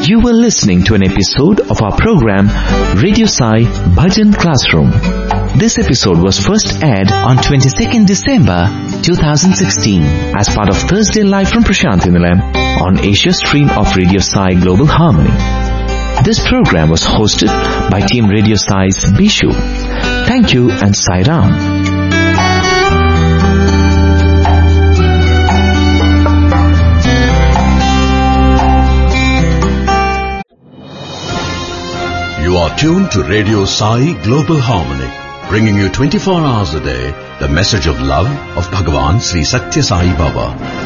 You were listening to an episode of our program Radio Sai Bhajan Classroom. This episode was first aired on 22nd December 2016 as part of Thursday Live from Prashanthi Nilayam on Asia Stream of Radio Sai Global Harmony. This program was hosted by Team Radio Sai's Bishu. Thank you and Sai Ram. You are tuned to Radio Sai Global Harmony, bringing you 24 hours a day the message of love of Bhagwan Sri Satya Sai Baba.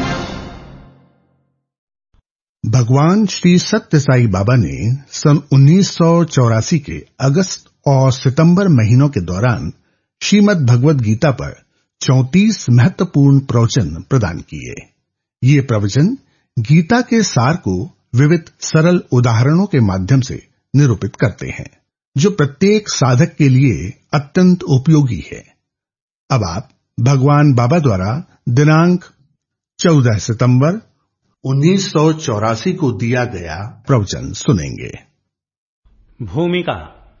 भगवान श्री सत्य साई बाबा ने सन 1984 के अगस्त और सितंबर महीनों के दौरान श्रीमद् भगवद गीता पर 34 महत्वपूर्ण प्रवचन प्रदान किए। ये प्रवचन गीता के सार को विविध सरल उदाहरणों के माध्यम से निरूपित करते हैं, जो प्रत्येक साधक के लिए अत्यंत उपयोगी है। अब आप भगवान बाबा द्वारा दिनांक 14 सितंबर 1984 को दिया गया प्रवचन सुनेंगे। भूमिका।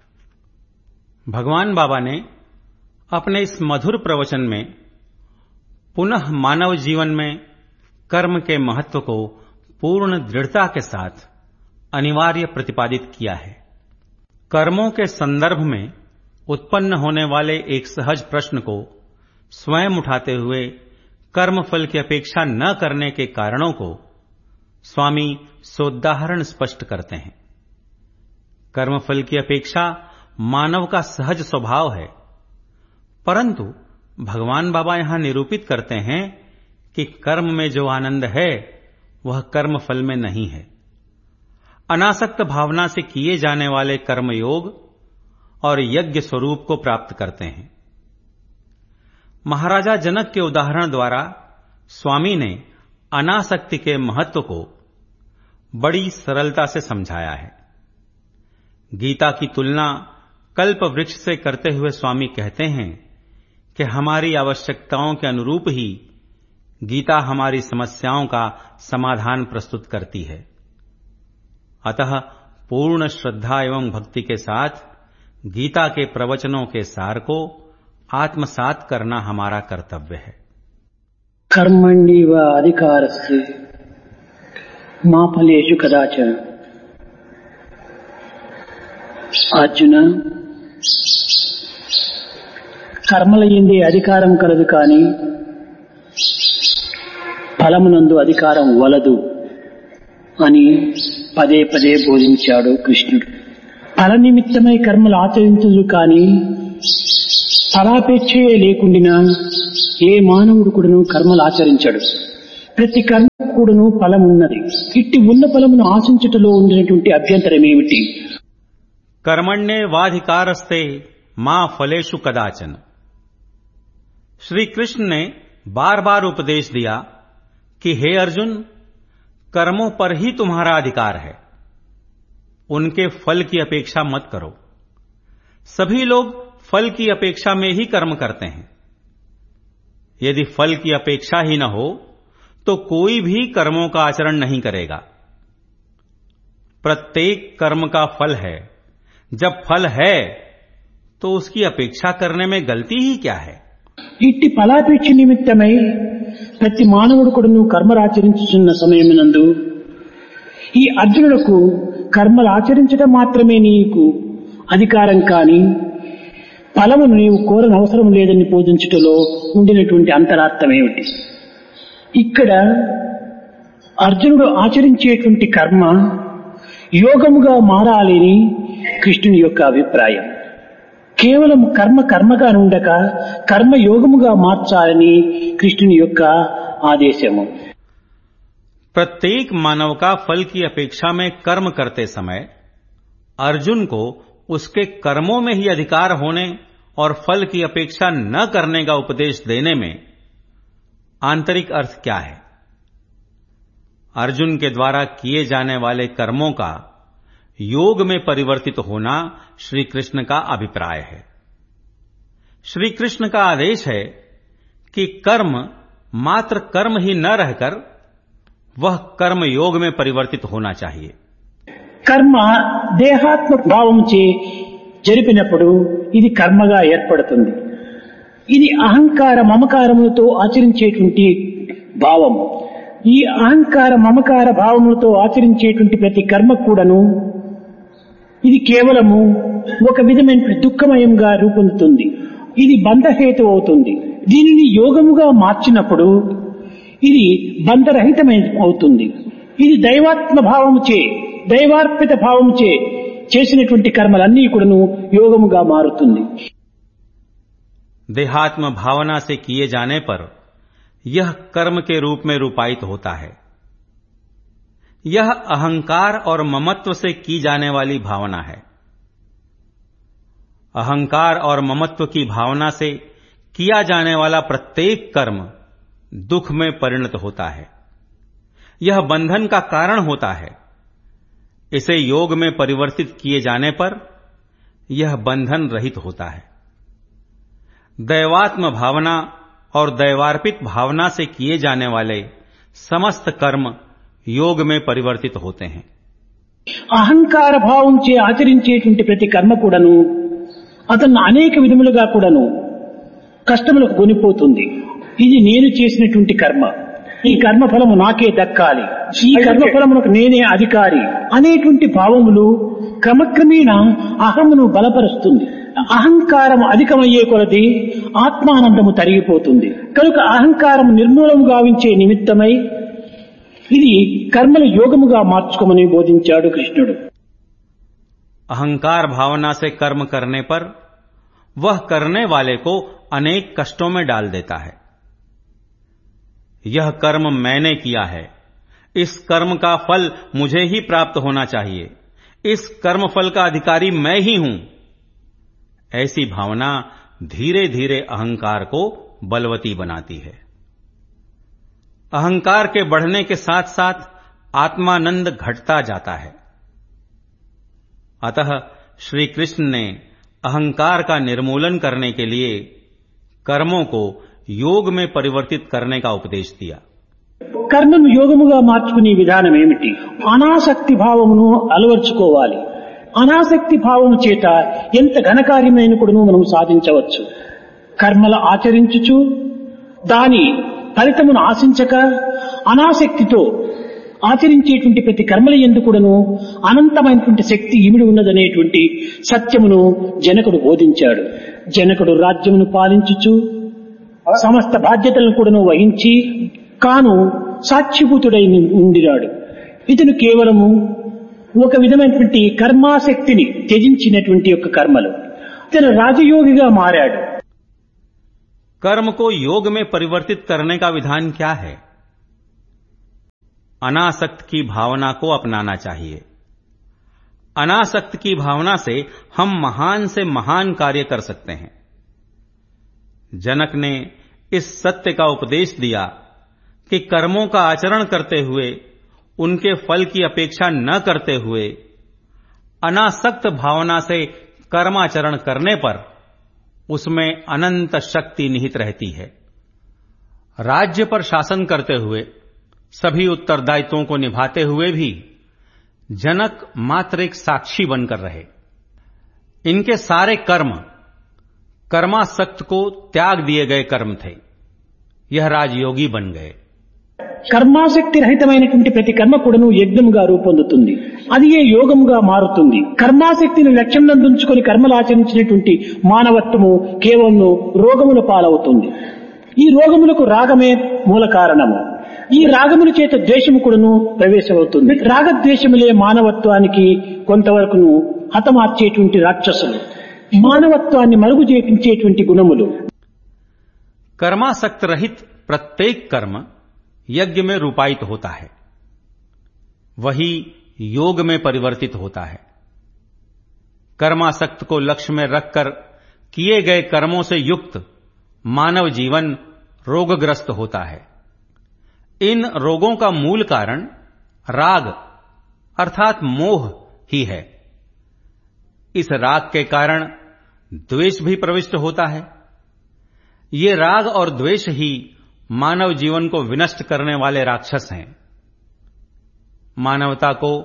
भगवान बाबा ने अपने इस मधुर प्रवचन में पुनः मानव जीवन में कर्म के महत्व को पूर्ण दृढ़ता के साथ अनिवार्य प्रतिपादित किया है। कर्मों के संदर्भ में उत्पन्न होने वाले एक सहज प्रश्न को स्वयं उठाते हुए कर्मफल की अपेक्षा न करने के कारणों को स्वामी सोदाहरण स्पष्ट करते हैं। कर्मफल की अपेक्षा मानव का सहज स्वभाव है, परंतु भगवान बाबा यहां निरूपित करते हैं कि कर्म में जो आनंद है वह कर्मफल में नहीं है। अनासक्त भावना से किए जाने वाले कर्मयोग और यज्ञ स्वरूप को प्राप्त करते हैं। महाराजा जनक के उदाहरण द्वारा स्वामी ने अनासक्ति के महत्व को बड़ी सरलता से समझाया है। गीता की तुलना कल्प वृक्ष से करते हुए स्वामी कहते हैं कि हमारी आवश्यकताओं के अनुरूप ही गीता हमारी समस्याओं का समाधान प्रस्तुत करती है। अतः पूर्ण श्रद्धा एवं भक्ति के साथ गीता के प्रवचनों के सार को आत्मसात करना हमारा कर्तव्य है। कर्मण्येव अधिकारस्ते मा फलेषु कदाचन। అర్జున, కర్మల యందే అధికారం కలదు కాని ఫలమునందు అధికారం వలదు అని పదే పదే బోధించాడు కృష్ణుడు. ఫల నిమిత్తమై కర్మలు ఆచరించదు కాని ఫలాపేక్షయే లేకుండినా ఏ మానవుడు కూడాను కర్మలు ఆచరించడు. ప్రతి కర్మ కూడాను ఫలం ఉన్నది. ఇట్టి ఉన్న ఫలమును ఆశించుటలో ఉండినటువంటి అభ్యంతరం ఏమిటి? कर्मण्येवाधिकारस्ते मां फलेषु कदाचन। श्री कृष्ण ने बार बार उपदेश दिया कि हे अर्जुन, कर्मों पर ही तुम्हारा अधिकार है, उनके फल की अपेक्षा मत करो। सभी लोग फल की अपेक्षा में ही कर्म करते हैं। यदि फल की अपेक्षा ही न हो तो कोई भी कर्मों का आचरण नहीं करेगा। प्रत्येक कर्म का फल है। जब फल है तो उसकी अपेक्षा करने में गलती ही क्या है? ఇట్టి ఫలాపేక్ష నిమిత్తమై ప్రతి మానవుడు కూడాను కర్మలు ఆచరించుతున్న సమయమునందు ఈ అర్జునులకు కర్మలు ఆచరించడం మాత్రమే నీకు అధికారం కాని ఫలమును నీవు కోరని అవసరం లేదని బోధించుటలో ఉండినటువంటి అంతరార్థం ఏమిటి? ఇక్కడ అర్జునుడు ఆచరించేటువంటి కర్మ యోగముగా మారాలని కృష్ణుని యొక్క అభిప్రాయం. కేవలం కర్మ కర్మగా ఉండక కర్మ యోగముగా మార్చాలని కృష్ణుని యొక్క ఆదేశము. प्रत्येक मानव का फल की अपेक्षा में कर्म करते समय अर्जुन को उसके कर्मों में ही अधिकार होने और फल की अपेक्षा न करने का उपदेश देने में आंतरिक अर्थ क्या है? अर्जुन के द्वारा किए जाने वाले कर्मों का योग में परिवर्तित होना श्री कृष्ण का अभिप्राय है। श्री कृष्ण का आदेश है कि कर्म मात्र कर्म ही न रहकर वह कर्म योग में परिवर्तित होना चाहिए। కర్మ దేహాత్మ భావంచే జరిపినప్పుడు ఇది కర్మగా ఏర్పడుతుంది. ఇది అహంకార మమకారములతో ఆచరించేటువంటి భావము. ఈ అహంకార మమకార భావములతో ఆచరించేటువంటి ప్రతి కర్మ కూడాను ఇది కేవలము ఒక విధమైన దుఃఖమయంగా రూపొందుతుంది. ఇది బంధహేతు అవుతుంది. దీనిని యోగముగా మార్చినప్పుడు ఇది బంధరహితమై అవుతుంది. ఇది దైవాత్మ భావముచే దైవార్పిత భావముచే చేసినటువంటి కర్మలన్నీ కూడాను యోగముగా మారుతుంది. देहात्म भावना से किए जाने पर यह कर्म के रूप में रूपायित होता है. यह अहंकार और ममत्व से की जाने वाली भावना है. अहंकार और ममत्व की भावना से किया जाने वाला प्रत्येक कर्म दुख में परिणत होता है. यह बंधन का कारण होता है. इसे योग में परिवर्तित किए जाने पर यह बंधन रहित होता है. दैवात्म भावना और दैवार्पित भावना से किए जाने वाले समस्त कर्म योग में परिवर्तित होते हैं. అహంకార భావంచే ఆచరించేటువంటి ప్రతి కర్మ కూడాను అతను అనేక విధములుగా కూడాను కష్టములకు కొనిపోతుంది. ఇది నేను చేసినటువంటి కర్మ, ఈ కర్మ ఫలము నాకే దక్కాలి, ఈ కర్మ ఫలమునకు నేనే అధికారి అనేటువంటి భావములు క్రమక్రమేణా అహమును బలపరుస్తుంది. అహంకారం అధికమయ్యే కొలది ఆత్మానందము తరిగిపోతుంది. కనుక అహంకారం నిర్మూలము గావించే నిమిత్తమై ఇది కర్మలు యోగముగా మార్చుకోమని బోధించాడు కృష్ణుడు. अहंकार भावना से कर्म करने पर वह करने वाले को अनेक कष्टों में डाल देता है. यह कर्म मैंने किया है, इस कर्म का फल मुझे ही प्राप्त होना चाहिए, इस कर्म फल का अधिकारी मैं ही हूं. ऐसी भावना धीरे धीरे अहंकार को बलवती बनाती है. अहंकार के बढ़ने के साथ साथ आत्मानंद घटता जाता है. अतः श्री कृष्ण ने अहंकार का निर्मूलन करने के लिए कर्मों को योग में परिवर्तित करने का उपदेश दिया. కర్మను యోగముగా మార్చుకునే విధానం ఏమిటి? అనాసక్తి భావమును అలవర్చుకోవాలి. అనాసక్తి భావము చేత ఎంత ఘనకార్యమైన కూడాను మనం సాధించవచ్చు. కర్మలు ఆచరించుచు దాని ఫలితమును ఆశించక అనాసక్తితో ఆచరించేటువంటి ప్రతి కర్మల యందు కూడాను అనంతమైనటువంటి శక్తి ఇమిడి ఉన్నదనేటువంటి సత్యమును జనకుడు బోధించాడు. జనకుడు రాజ్యమును పాలించుచు సమస్త బాధ్యతలను కూడాను వహించి కాను సాక్షిభూతుడై ఉండినాడు. ఇతను కేవలము ఒక విధమైనటువంటి కర్మాశక్తిని త్యజించినటువంటి యొక్క కర్మలు. ఇతను రాజయోగిగా మారాడు. कर्म को योग में परिवर्तित करने का विधान क्या है? अनासक्त की भावना को अपनाना चाहिए. अनासक्त की भावना से हम महान से महान कार्य कर सकते हैं. जनक ने इस सत्य का उपदेश दिया कि कर्मों का आचरण करते हुए उनके फल की अपेक्षा न करते हुए अनासक्त भावना से कर्माचरण करने पर उसमें अनंत शक्ति निहित रहती है. राज्य पर शासन करते हुए सभी उत्तरदायित्वों को निभाते हुए भी जनक मात्र एक साक्षी बनकर रहे. इनके सारे कर्म कर्मासक्त को त्याग दिए गए कर्म थे. यह राजयोगी बन गए. కర్మాసక్తి రహితమైనటువంటి ప్రతి కర్మ కూడాను యజ్ఞముగా రూపొందుతుంది. అది ఏ యోగముగా మారుతుంది. కర్మాసక్తిని లక్ష్యంలో ఉంచుకొని కర్మలు ఆచరించినటువంటి మానవత్వము కేవలం రోగముల పాలవుతుంది. ఈ రోగములకు రాగమే మూల కారణము. ఈ రాగముల చేత ద్వేషము కూడాను ప్రవేశమవుతుంది. రాగద్వేషములే మానవత్వానికి కొంతవరకును హతమార్చేటువంటి రాక్షసులు, మానవత్వాన్ని మరుగు చేపించేటువంటి గుణములు. कर्मासक्त रहित प्रत्येक कर्म यज्ञ में रूपायित होता है, वही योग में परिवर्तित होता है. कर्मासक्त को लक्ष्य में रखकर किए गए कर्मों से युक्त मानव जीवन रोगग्रस्त होता है. इन रोगों का मूल कारण राग अर्थात मोह ही है. इस राग के कारण द्वेष भी प्रविष्ट होता है. ये राग और द्वेष ही मानव जीवन को विनष्ट करने वाले राक्षस हैं. मानवता को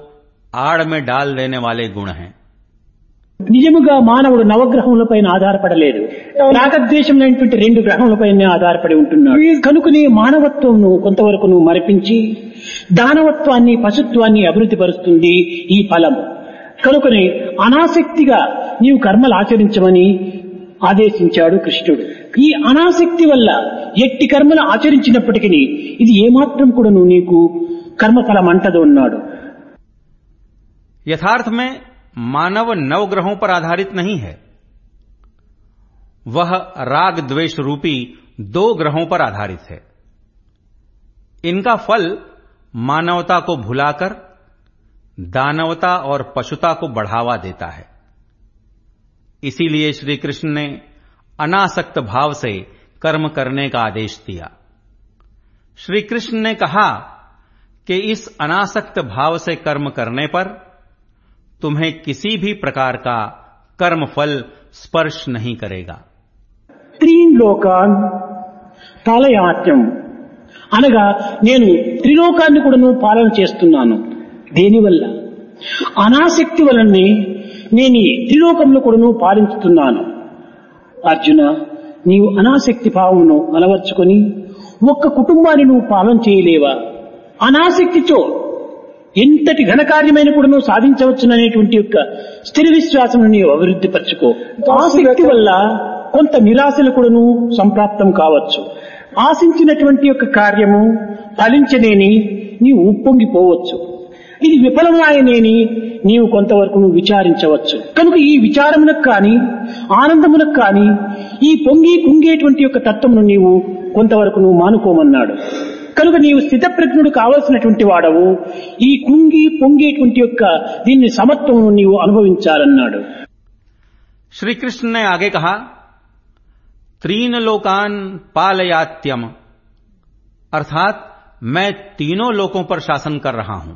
आड़ में डाल देने वाले गुण हैं। నిజముగా మానవుడు నవగ్రహములపైన ఆధారపడలేదు. రాగద్వేషములైనటువంటి 2 గ్రహములపైనే ఆధారపడి ఉంటున్నాడు. కనుకనే మానవత్వంను కొంతవరకు మరిపించి దానవత్వాన్ని, పశుత్వాన్ని అభివృద్ధి పరుస్తుంది ఈ ఫలము. కనుకనే అనాసక్తిగా నీవు కర్మలు ఆచరించమని ఆదేశించాడు కృష్ణుడు. ఈ అనాసక్తి వల్ల ఎట్టి కర్మలు ఆచరించినప్పటికీ ఇది ఏమాత్రం కూడా నీకు కర్మఫలం అంటదు అన్నాడు. यथार्थ में मानव नवग्रहों पर आधारित नहीं है, वह राग द्वेष रूपी 2 ग्रहों पर आधारित है। इनका फल मानवता को भुलाकर दानवता और पशुता को बढ़ावा देता है। इसीलिए श्री कृष्ण ने अनासक्त भाव से कर्म करने का आदेश दिया। श्री कृष्ण ने कहा कि इस अनासक्त भाव से कर्म करने पर तुम्हें किसी भी प्रकार का कर्म फल स्पर्श नहीं करेगा। 3 లోకాన్ పాలయాత్యం అనగా నేను త్రిలోకాన్ని కూడా పాలన చేస్తున్నాను. దేనివల్ల? అనాసక్తి వలనే నేను ఈ త్రిలోకంలో కూడా పాలించుతున్నాను. అర్జున, నీవు అనాసక్తి భావమును అలవర్చుకొని ఒక్క కుటుంబాన్ని నువ్వు పాలన చేయలేవా? అనాసక్తితో ఎంతటి ఘనకార్యమైన కూడా నువ్వు సాధించవచ్చుననేటువంటి యొక్క స్థిర విశ్వాసం నీవు అభివృద్ధి పరచుకో. ఆసక్తి వల్ల కొంత నిరాశలు కూడా సంప్రాప్తం కావచ్చు. ఆశించినటువంటి యొక్క కార్యము ఫలించనేని నీవు ఉప్పొంగిపోవచ్చు. ఇది విఫలమాయనేని నీవు కొంతవరకు నువ్వు విచారించవచ్చు. కనుక ఈ విచారమునకు కానీ ఆనందమునకు కానీ ఈ పొంగి కుంగేటువంటి యొక్క తత్వమును నీవు కొంతవరకు నువ్వు మానుకోమన్నాడు. కనుక నీవు స్థితప్రజ్ఞుడు కావలసినటువంటి వాడవు. ఈ కుంగి పొంగేటువంటి యొక్క దీన్ని సమత్వమును నీవు అనుభవించాలన్నాడు. श्री कृष्ण ने आगे कहा, 3 लोकान पालयात्यम, अर्थात मैं 3 लोकों पर शासन कर रहा हूं।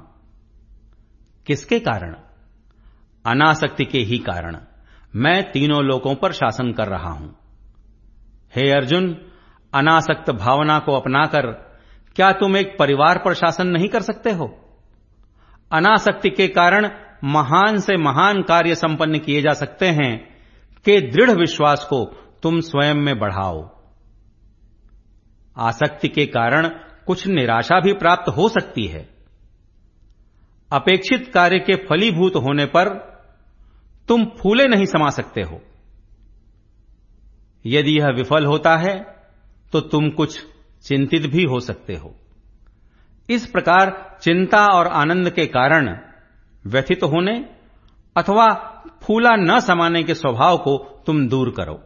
किसके कारण? अनासक्ति के ही कारण मैं 3 लोकों पर शासन कर रहा हूं। हे अर्जुन, अनासक्त भावना को अपनाकर क्या तुम एक परिवार पर शासन नहीं कर सकते हो? अनासक्ति के कारण महान से महान कार्य संपन्न किए जा सकते हैं कि दृढ़ विश्वास को तुम स्वयं में बढ़ाओ। आसक्ति के कारण कुछ निराशा भी प्राप्त हो सकती है। अपेक्षित कार्य के फलीभूत होने पर तुम फूले नहीं समा सकते हो। यदि यह विफल होता है तो तुम कुछ चिंतित भी हो सकते हो। इस प्रकार चिंता और आनंद के कारण व्यथित होने अथवा फूला न समाने के स्वभाव को तुम दूर करो।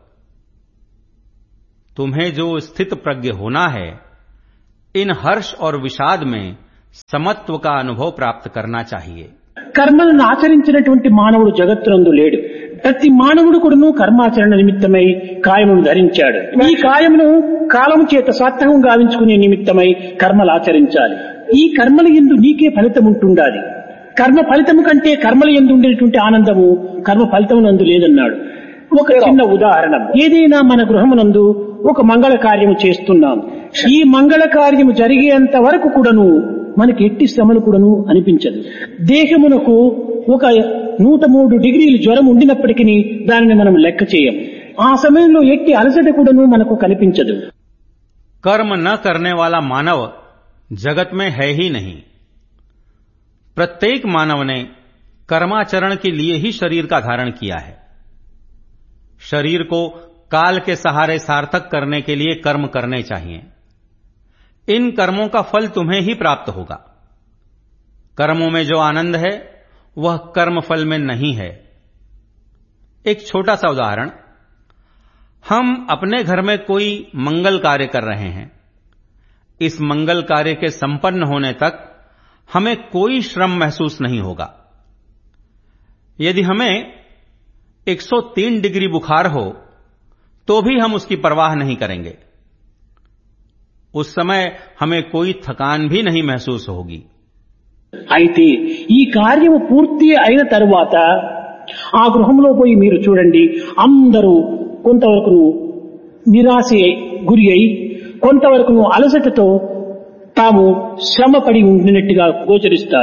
तुम्हें जो स्थित प्रज्ञ होना है, इन हर्ष और विषाद में समत्व का अनुभव प्राप्त करना चाहिए। కర్మలను ఆచరించినటువంటి మానవుడు జగత్తునందు లేడు. ప్రతి మానవుడు కూడాను కర్మాచరణ నిమిత్తమై కాయమును ధరించాడు. ఈ కాయమును కాలము చేత సార్థకం గావించుకునే నిమిత్తమై కర్మలు ఆచరించాలి. ఈ కర్మల యందు నీకే ఫలితం ఉంటుండాలి. కర్మ ఫలితము కంటే కర్మల యందు ఉండేటువంటి ఆనందము కర్మ ఫలితమునందు లేదన్నాడు. ఒక చిన్న ఉదాహరణ, ఏదైనా మన గృహమునందు ఒక మంగళ కార్యము చేస్తున్నాం. ఈ మంగళ కార్యము జరిగేంత వరకు కూడాను మనకి ఎట్టి శ్రమలు కూడాను అనిపించదు. దేహమునకు ఒక 103 డిగ్రీలు జ్వరం ఉండినప్పటికీ దానిని మనం లెక్క చేయం. ఆ సమయంలో ఎట్టి అలసట కూడాను మనకు కనిపించదు. कर्म न करने वाला मानव जगत में है ही नहीं। प्रत्येक मानव ने कर्माचरण के लिए ही शरीर का धारण किया है। शरीर को काल के सहारे सार्थक करने के लिए कर्म करने चाहिए। इन कर्मों का फल तुम्हें ही प्राप्त होगा। कर्मों में जो आनंद है वह कर्म फल में नहीं है। एक छोटा सा उदाहरण, हम अपने घर में कोई मंगल कार्य कर रहे हैं। इस मंगल कार्य के संपन्न होने तक हमें कोई श्रम महसूस नहीं होगा। यदि हमें 103 डिग्री बुखार हो तो भी हम उसकी परवाह नहीं करेंगे। उस समय हमें कोई थकान भी नहीं महसूस होगी। అయితే ఈ కార్యము పూర్తి అయిన తరువాత ఆ గృహంలో పోయి మీరు చూడండి, అందరూ కొంతవరకు నిరాశ గురి అయి కొంతవరకు అలసటతో తాము శ్రమపడి ఉండినట్టుగా గోచరిస్తారు.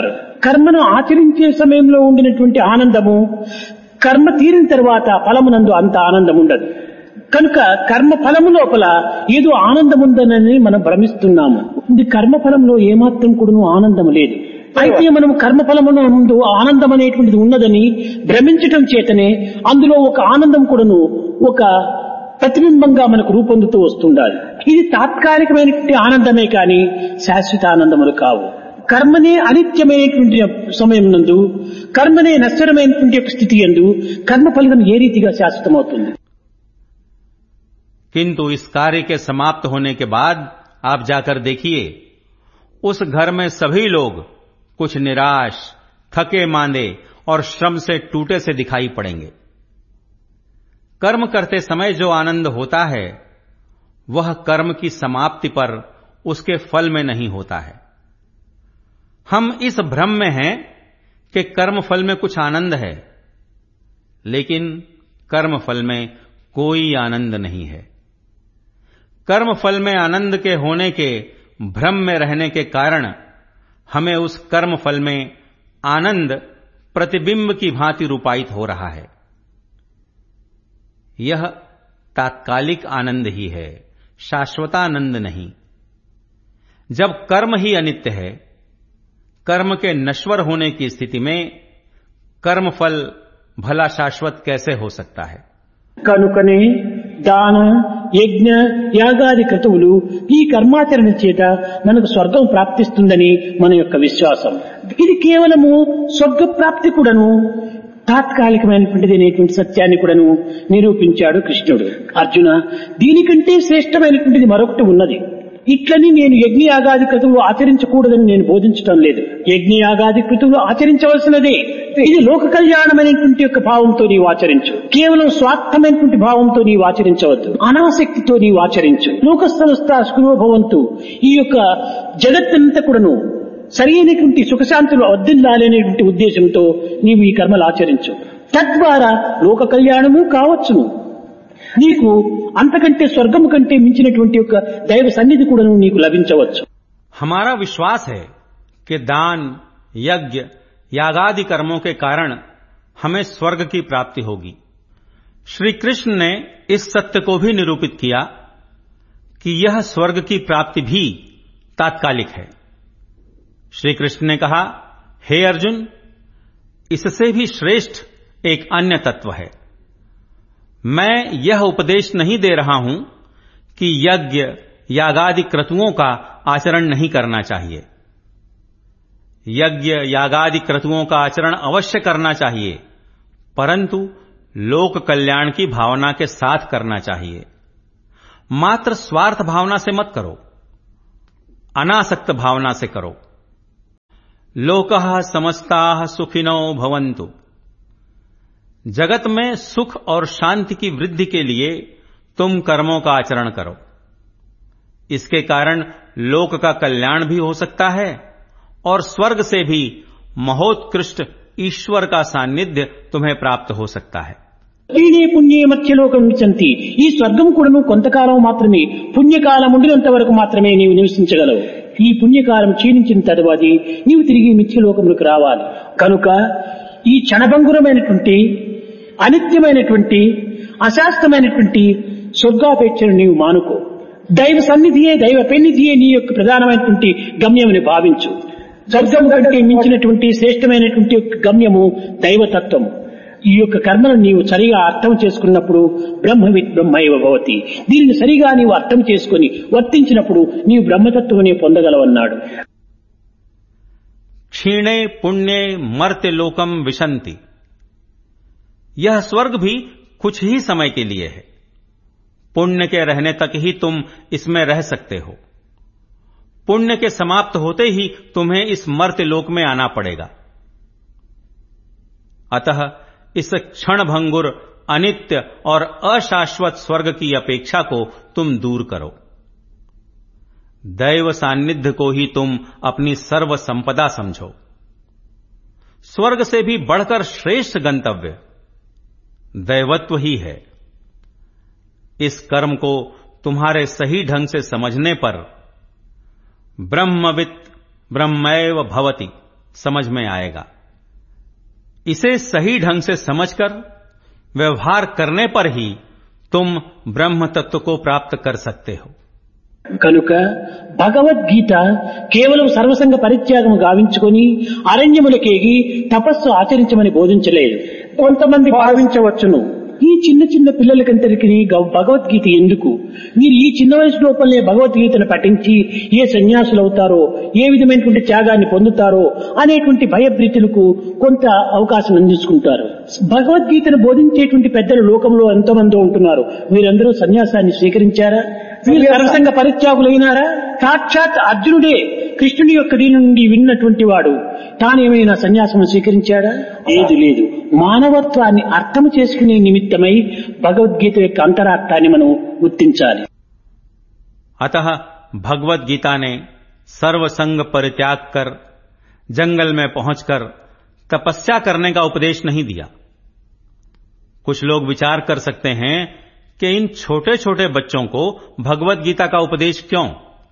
కర్మను ఆచరించే సమయంలో ఉండినటువంటి ఆనందము కర్మ తీరిన తర్వాత ఫలమునందు అంత ఆనందం ఉండదు. కనుక కర్మ ఫలము లోపల ఏదో ఆనందం ఉందని మనం భ్రమిస్తున్నాము. ఇది కర్మ ఫలంలో ఏమాత్రం కూడా ఆనందం లేదు. అయితే మనం కర్మఫలమున ముందు ఆనందం అనేటువంటిది ఉన్నదని భ్రమించటం చేతనే అందులో ఒక ఆనందం కూడాను ఒక ప్రతిబింబంగా మనకు రూపొందుతూ వస్తుండాలి. ఇది తాత్కాలికమైనటువంటి ఆనందమే కానీ శాశ్వత ఆనందములు కావు. కర్మనే అనిత్యమైనటువంటి సమయం నందు కర్మనే నశ్వరమైనటువంటి స్థితి యందు కర్మ ఫలితం ఏ రీతిగా శాశ్వతమవుతుంది? किंतु इस कार्य के समाप्त होने के बाद आप जाकर देखिए, उस घर में सभी लोग कुछ निराश, थके मांदे और श्रम से टूटे से दिखाई पड़ेंगे. कर्म करते समय जो आनंद होता है वह कर्म की समाप्ति पर उसके फल में नहीं होता है. हम इस भ्रम में हैं कि कर्म फल में कुछ आनंद है, लेकिन कर्म फल में कोई आनंद नहीं है. कर्म फल में आनंद के होने के भ्रम में रहने के कारण हमें उस कर्म फल में आनंद प्रतिबिंब की भांति रूपायित हो रहा है. यह तात्कालिक आनंद ही है, शाश्वतानंद नहीं. जब कर्म ही अनित्य है, कर्म के नश्वर होने की स्थिति में कर्म फल भला शाश्वत कैसे हो सकता है? కనుకనే దాన యజ్ఞ యాగాది క్రతువులు ఈ కర్మాచరణ చేత మనకు స్వర్గం ప్రాప్తిస్తుందని మన యొక్క విశ్వాసం. ఇది కేవలము స్వర్గ ప్రాప్తి కూడాను తాత్కాలికమైనటువంటిది అనేటువంటి సత్యాన్ని కూడాను నిరూపించాడు కృష్ణుడు. అర్జున, దీనికంటే శ్రేష్టమైనటువంటిది మరొకటి ఉన్నది. ఇట్లని నేను యజ్ఞయాగాది క్రతువులు ఆచరించకూడదని నేను బోధించడం లేదు. యజ్ఞయాగాది క్రతువులు ఆచరించవలసినదే. ఇది లోక కళ్యాణమైనటువంటి యొక్క భావంతో నీవు ఆచరించు. కేవలం స్వార్థమైనటువంటి భావంతో నీవు ఆచరించవద్దు. అనాసక్తితో నీవు ఆచరించు. లోక సంస్థ సుఖభవంతు, ఈ యొక్క జగత్తంతా కూడాను సరైనటువంటి సుఖశాంతులు వర్ధిల్లాలనేటువంటి ఉద్దేశంతో నీవు ఈ కర్మలు ఆచరించు. తద్వారా లోక కళ్యాణము కావచ్చును. నీకు అంతకంటే స్వర్గము కంటే మించినటువంటి యొక్క దైవ సన్నిధి కూడా నీకు లభించవచ్చు. हमारा विश्वास है कि दान, यज्ञ, यागादि कर्मों के कारण हमें स्वर्ग की प्राप्ति होगी. श्री कृष्ण ने इस सत्य को भी निरूपित किया कि यह स्वर्ग की प्राप्ति भी तात्कालिक है. श्री कृष्ण ने कहा, हे अर्जुन, इससे भी श्रेष्ठ एक अन्य तत्व है. मैं यह उपदेश नहीं दे रहा हूं कि यज्ञ यागादि क्रतुओं का आचरण नहीं करना चाहिए. यज्ञ यागादि क्रतुओं का आचरण अवश्य करना चाहिए, परंतु लोक कल्याण की भावना के साथ करना चाहिए. मात्र स्वार्थ भावना से मत करो, अनासक्त भावना से करो. लोकः समस्ताः सुखिनो भवन्तु. जगत में सुख और शांति की वृद्धि के लिए तुम कर्मों का आचरण करो. इसके कारण लोक का कल्याण भी हो सकता है और स्वर्ग से भी महोत्कृष्ट ईश्वर का सान्निध्य तुम्हें प्राप्त हो सकता है. పుణ్యే పుణ్యే మధ్యలోకం విచంతి. ఈ స్వర్గం కూడాను కొంతకాలం మాత్రమే, పుణ్యకాలం ఉండినంత వరకు మాత్రమే నీవు నివసించగలవు. ఈ పుణ్యకాలం క్షీణించిన తరువాత నీవు తిరిగి మిథ్యలోకములకు రావాలి. కనుక ఈ క్షణభంగురమైనటువంటి అనిత్యమైనటువంటి అశాస్త్రమైనటువంటి స్వర్గాపేక్షను నీవు మానుకో. దైవ సన్నిధియే, దైవ పెన్నిధియే నీ యొక్క ప్రధానమైనటువంటి గమ్యమని భావించు. స్వర్గం కంటే మించినటువంటి శ్రేష్టమైనటువంటి గమ్యము దైవతత్వము. ఈ యొక్క కర్మను నీవు సరిగా అర్థం చేసుకున్నప్పుడు బ్రహ్మవిత్ బ్రహ్మైవ భవతి. దీనిని సరిగా నీవు అర్థం చేసుకుని వర్తించినప్పుడు నీవు బ్రహ్మతత్వమునే పొందగలవన్నాడు. क्षीणे पुण्ये मर्त्य लोकम विशन्ति. यह स्वर्ग भी कुछ ही समय के लिए है. पुण्य के रहने तक ही तुम इसमें रह सकते हो. पुण्य के समाप्त होते ही तुम्हें इस मर्त्य लोक में आना पड़ेगा. अतः इस क्षणभंगुर, अनित्य और अशाश्वत स्वर्ग की अपेक्षा को तुम दूर करो. दैव सान्निध्य को ही तुम अपनी सर्व संपदा समझो. स्वर्ग से भी बढ़कर श्रेष्ठ गंतव्य दैवत्व ही है. इस कर्म को तुम्हारे सही ढंग से समझने पर ब्रह्मवित् ब्रह्मैव भवति समझ में आएगा। इसे सही ढंग से समझकर व्यवहार करने पर ही तुम ब्रह्म तत्व को प्राप्त कर सकते हो। కనుక భగవద్గీత కేవలం సర్వసంగ పరిత్యాగము గావించుకొని అరణ్యములకేగి తపస్సు ఆచరించమని బోధించలేదు. కొంతమంది భావించవచ్చును, ఈ చిన్న చిన్న పిల్లలకంతరికి భగవద్గీత ఎందుకు, మీరు ఈ చిన్న వయసు లోపలే భగవద్గీతను పఠించి ఏ సన్యాసులు అవుతారో, ఏ విధమైనటువంటి త్యాగాన్ని పొందుతారో అనేటువంటి భయభ్రీతులకు కొంత అవకాశం అందించుకుంటారు. భగవద్గీతను బోధించేటువంటి పెద్దలు లోకంలో ఎంతో మంది ఉంటున్నారు. మీరందరూ సన్యాసాన్ని స్వీకరించారా? మీరు సర్వసంగ పరిత్యాగులైనారా? సాక్షాత్ అర్జునుడే కృష్ణుడి యొక్క దీని నుండి విన్నటువంటి వాడు తానేమైనా సన్యాసం స్వీకరించాడా? ఏది లేదు. మానవత్వాన్ని అర్థం చేసుకునే నిమిత్తమై భగవద్గీత యొక్క అంతరార్థాన్ని మనం గుర్తించాలి. अतः भगवत गीता ने सर्वसंग परित्याग कर जंगल में पहुंचकर तपस्या करने का उपदेश नहीं दिया। कुछ लोग विचार कर सकते हैं कि इन छोटे छोटे बच्चों को भगवत गीता का उपदेश क्यों?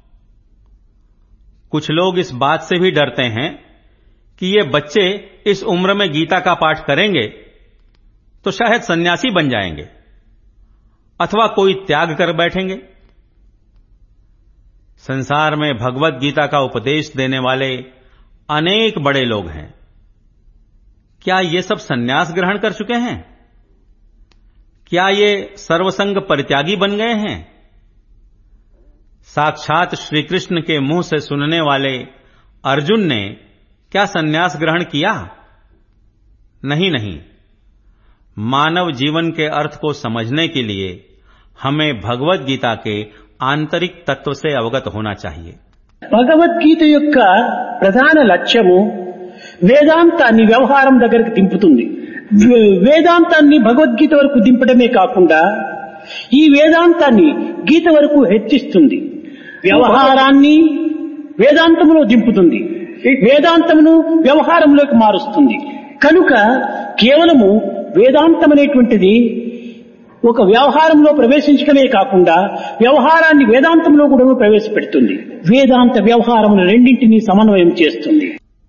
कुछ लोग इस बात से भी डरते हैं कि ये बच्चे इस उम्र में गीता का पाठ करेंगे तो शायद सन्यासी बन जाएंगे अथवा कोई त्याग कर बैठेंगे। संसार में भगवत गीता का उपदेश देने वाले अनेक बड़े लोग हैं। क्या ये सब सन्यास ग्रहण कर चुके हैं? क्या ये सर्वसंग परित्यागी बन गए हैं? साक्षात श्री कृष्ण के मुंह से सुनने वाले अर्जुन ने क्या सन्यास ग्रहण किया? नहीं नहीं। मानव जीवन के अर्थ को समझने के लिए हमें भगवत गीता के आंतरिक तत्व से अवगत होना चाहिए। భగవద్గీత యొక్క ప్రధాన లక్ష్యము వేదాంతాన్ని వ్యవహారం దగ్గరికి దింపుతుంది. వేదాంతాన్ని భగవద్గీత వరకు దింపడమే కాకుండా ఈ వేదాంతాన్ని గీత వరకు హెచ్చిస్తుంది. వ్యవహారాన్ని వేదాంతములో దింపుతుంది, వేదాంతమును వ్యవహారంలోకి మారుస్తుంది. కనుక కేవలము వేదాంతం అనేటువంటిది ఒక వ్యవహారంలో ప్రవేశించడమే కాకుండా వ్యవహారాన్ని వేదాంతంలో కూడా ప్రవేశపెడుతుంది. వేదాంత వ్యవహారమును రెండింటినీ సమన్వయం చేస్తుంది.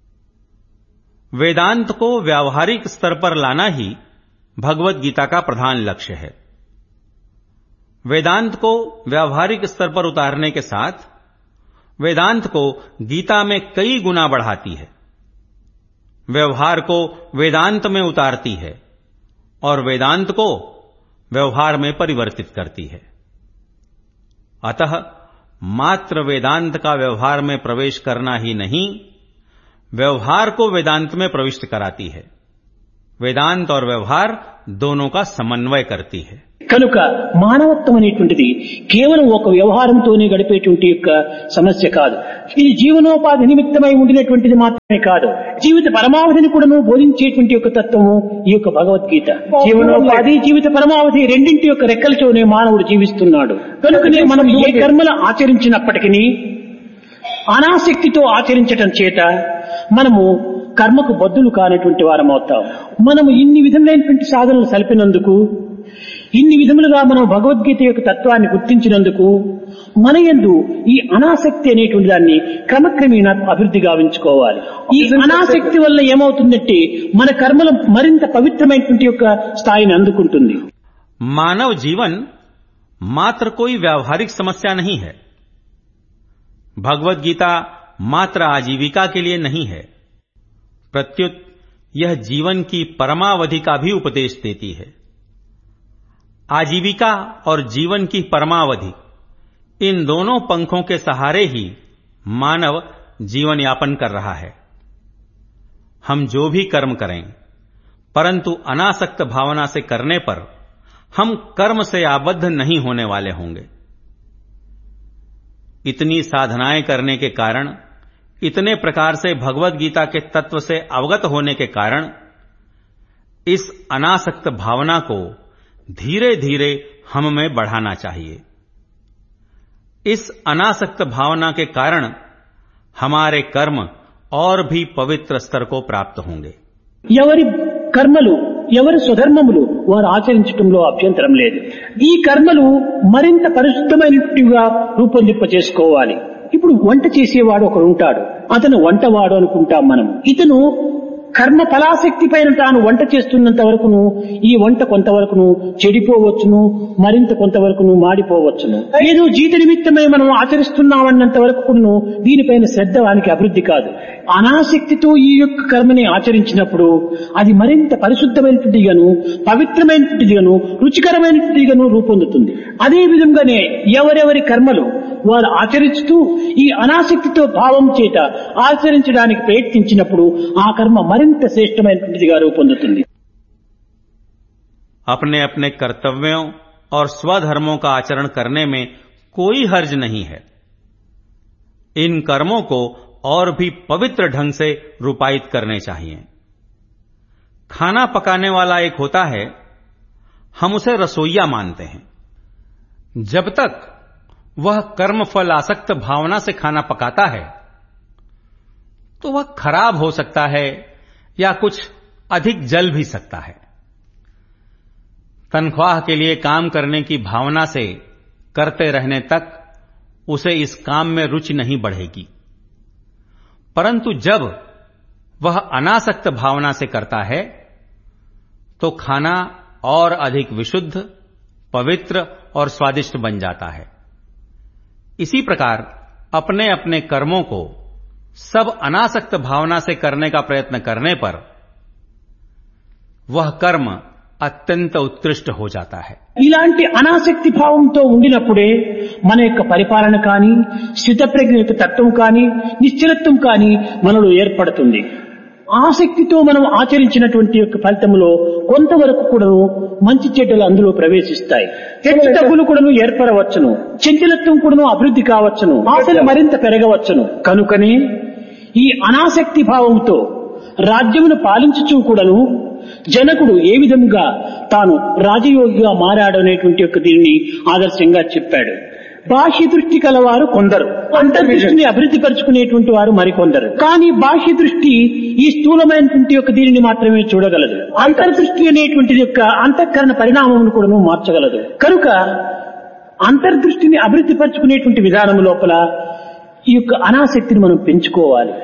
वेदांत को व्यावहारिक स्तर पर लाना ही भगवत गीता का प्रधान लक्ष्य है। वेदांत को व्यावहारिक स्तर पर उतारने के साथ वेदांत को गीता में कई गुना बढ़ाती है, व्यवहार को वेदांत में उतारती है और वेदांत को व्यवहार में परिवर्तित करती है। अतः मात्र वेदांत का व्यवहार में प्रवेश करना ही नहीं, व्यवहार को वेदांत में प्रविष्ट कराती है। वेदांत और व्यवहार दोनों का समन्वय करती है। కనుక మానవత్వం అనేటువంటిది కేవలం ఒక వ్యవహారంతోనే గడిపేటువంటి యొక్క సమస్య కాదు. ఇది జీవనోపాధి నిమిత్తమై ఉండినటువంటిది మాత్రమే కాదు, జీవిత పరమావధిని కూడా బోధించేటువంటి యొక్క తత్వము ఈ యొక్క భగవద్గీత. జీవనోపాధి, జీవిత పరమావధి రెండింటి యొక్క రెక్కలతోనే మానవుడు జీవిస్తున్నాడు. కనుకనే మనం ఏ కర్మలు ఆచరించినప్పటికీ అనాసక్తితో ఆచరించటం చేత మనము కర్మకు బద్దులు కానటువంటి వారం అవుతాం. మనము ఇన్ని విధములైనటువంటి సాధనలు సలిపినందుకు, ఇన్ని విధములుగా మనం భగవద్గీత యొక్క తత్వాన్ని గుర్తించినందుకు మన యందు ఈ అనాసక్తి అనేటువంటి దాన్ని క్రమక్రమేణా అభివృద్ధి గావించుకోవాలి. ఈ అనాసక్తి వల్ల ఏమవుతుందంటే మన కర్మలు మరింత పవిత్రమైనటువంటి యొక్క స్థాయిని అందుకుంటుంది. मानव जीवन मात्र कोई व्यावहारिक समस्या नहीं है। भगवत गीता मात्र आजीविका के लिए नहीं है, प्रत्युत यह जीवन की परमावधि का भी उपदेश देती है। आजीविका और जीवन की परमावधि, इन दोनों पंखों के सहारे ही मानव जीवन यापन कर रहा है। हम जो भी कर्म करें, परंतु अनासक्त भावना से करने पर हम कर्म से आबद्ध नहीं होने वाले होंगे। इतनी साधनाएं करने के कारण, इतने प्रकार से भगवत गीता के तत्व से अवगत होने के कारण इस अनासक्त भावना को धीरे धीरे हम में बढ़ाना चाहिए। इस अनासक्त भावना के कारण हमारे कर्म और भी पवित्र स्तर को प्राप्त होंगे। ఎవరి కర్మలు, ఎవరి స్వధర్మములు వారు ఆచరించడంలో అభ్యంతరం లేదు. ఈ కర్మలు మరింత పరిశుద్ధమైనట్టుగా రూపొందింప చేసుకోవాలి. ఇప్పుడు వంట చేసేవాడు ఒకడు ఉంటాడు, అతను వంటవాడు అనుకుంటాం మనం. ఇతను కర్మ ఫలాసక్తి పైన తాను వంట చేస్తున్నంత వరకును ఈ వంట కొంతవరకును చెడిపోవచ్చును, మరింత కొంతవరకును మాడిపోవచ్చును. ఏదో జీత నిమిత్తమై మనం ఆచరిస్తున్నామన్నంత వరకును దీనిపైన శ్రద్ధ వానికి అభివృద్ధి కాదు. అనాసక్తితో ఈ యొక్క కర్మని ఆచరించినప్పుడు అది మరింత పరిశుద్ధమైనటువంటిగాను, పవిత్రమైనటువంటిగాను, రుచికరమైనటువంటిగాను రూపొందుతుంది. అదే విధంగానే ఎవరెవరి కర్మలు వారు ఆచరిస్తూ ఈ అనాసక్తితో భావం చేత ఆచరించడానికి ప్రయత్నించినప్పుడు ఆ కర్మ మరింత శ్రేష్టమైనటువంటిదిగా రూపొందుతుంది. अपने अपने कर्तव्यों और स्वधर्मों का आचरण करने में कोई हर्ज नहीं है. इन कर्मों को और भी पवित्र ढंग से रूपायित करने चाहिए. खाना पकाने वाला एक होता है, हम उसे रसोइया मानते हैं. जब तक वह कर्म फल आसक्त भावना से खाना पकाता है तो वह खराब हो सकता है या कुछ अधिक जल भी सकता है. तनख्वाह के लिए काम करने की भावना से करते रहने तक उसे इस काम में रुचि नहीं बढ़ेगी. परंतु जब वह अनासक्त भावना से करता है तो खाना और अधिक विशुद्ध, पवित्र और स्वादिष्ट बन जाता है. इसी प्रकार अपने अपने कर्मों को सब अनासक्त भावना से करने का प्रयत्न करने पर वह कर्म అత్యంత ఉత్కృష్ట हो जाता है. ఇలాంటి అనాసక్తి భావంతో ఉండినప్పుడే మన యొక్క పరిపాలన కానీ, స్థితప్రజ్ఞ యొక్క తత్వం కానీ, నిశ్చలత్వం కానీ మనలో ఏర్పడుతుంది. ఆసక్తితో మనం ఆచరించినటువంటి యొక్క ఫలితములో కొంతవరకు కూడాను మంచి చెడ్డలు అందులో ప్రవేశిస్తాయి. హెచ్చు తగ్గులు కూడాను ఏర్పడవచ్చును, చంచలత్వం కూడాను అభివృద్ధి కావచ్చును, ఆశలు మరింత పెరగవచ్చును. కనుకనే ఈ అనాసక్తి భావంతో రాజ్యమును పాలించుచూ కూడాను జనకుడు ఏ విధంగా తాను రాజయోగిగా మారాడనేటువంటి యొక్క దీన్ని ఆదర్శంగా చెప్పాడు. బాహ్య దృష్టి కలవారు కొందరు, అంతర్దృష్టిని అభివృద్ధి పరుచుకునేటువంటి వారు మరికొందరు. కానీ బాహ్య దృష్టి ఈ స్థూలమైనటువంటి యొక్క దీనిని మాత్రమే చూడగలదు. అంతర్దృష్టి అనేటువంటి యొక్క అంతఃకరణ పరిణామమును కూడా మార్చగలదు. కనుక అంతర్దృష్టిని అభివృద్ధి పరుచుకునేటువంటి విధానం లోపల ఈ యొక్క అనాసక్తిని మనం పెంచుకోవాలి.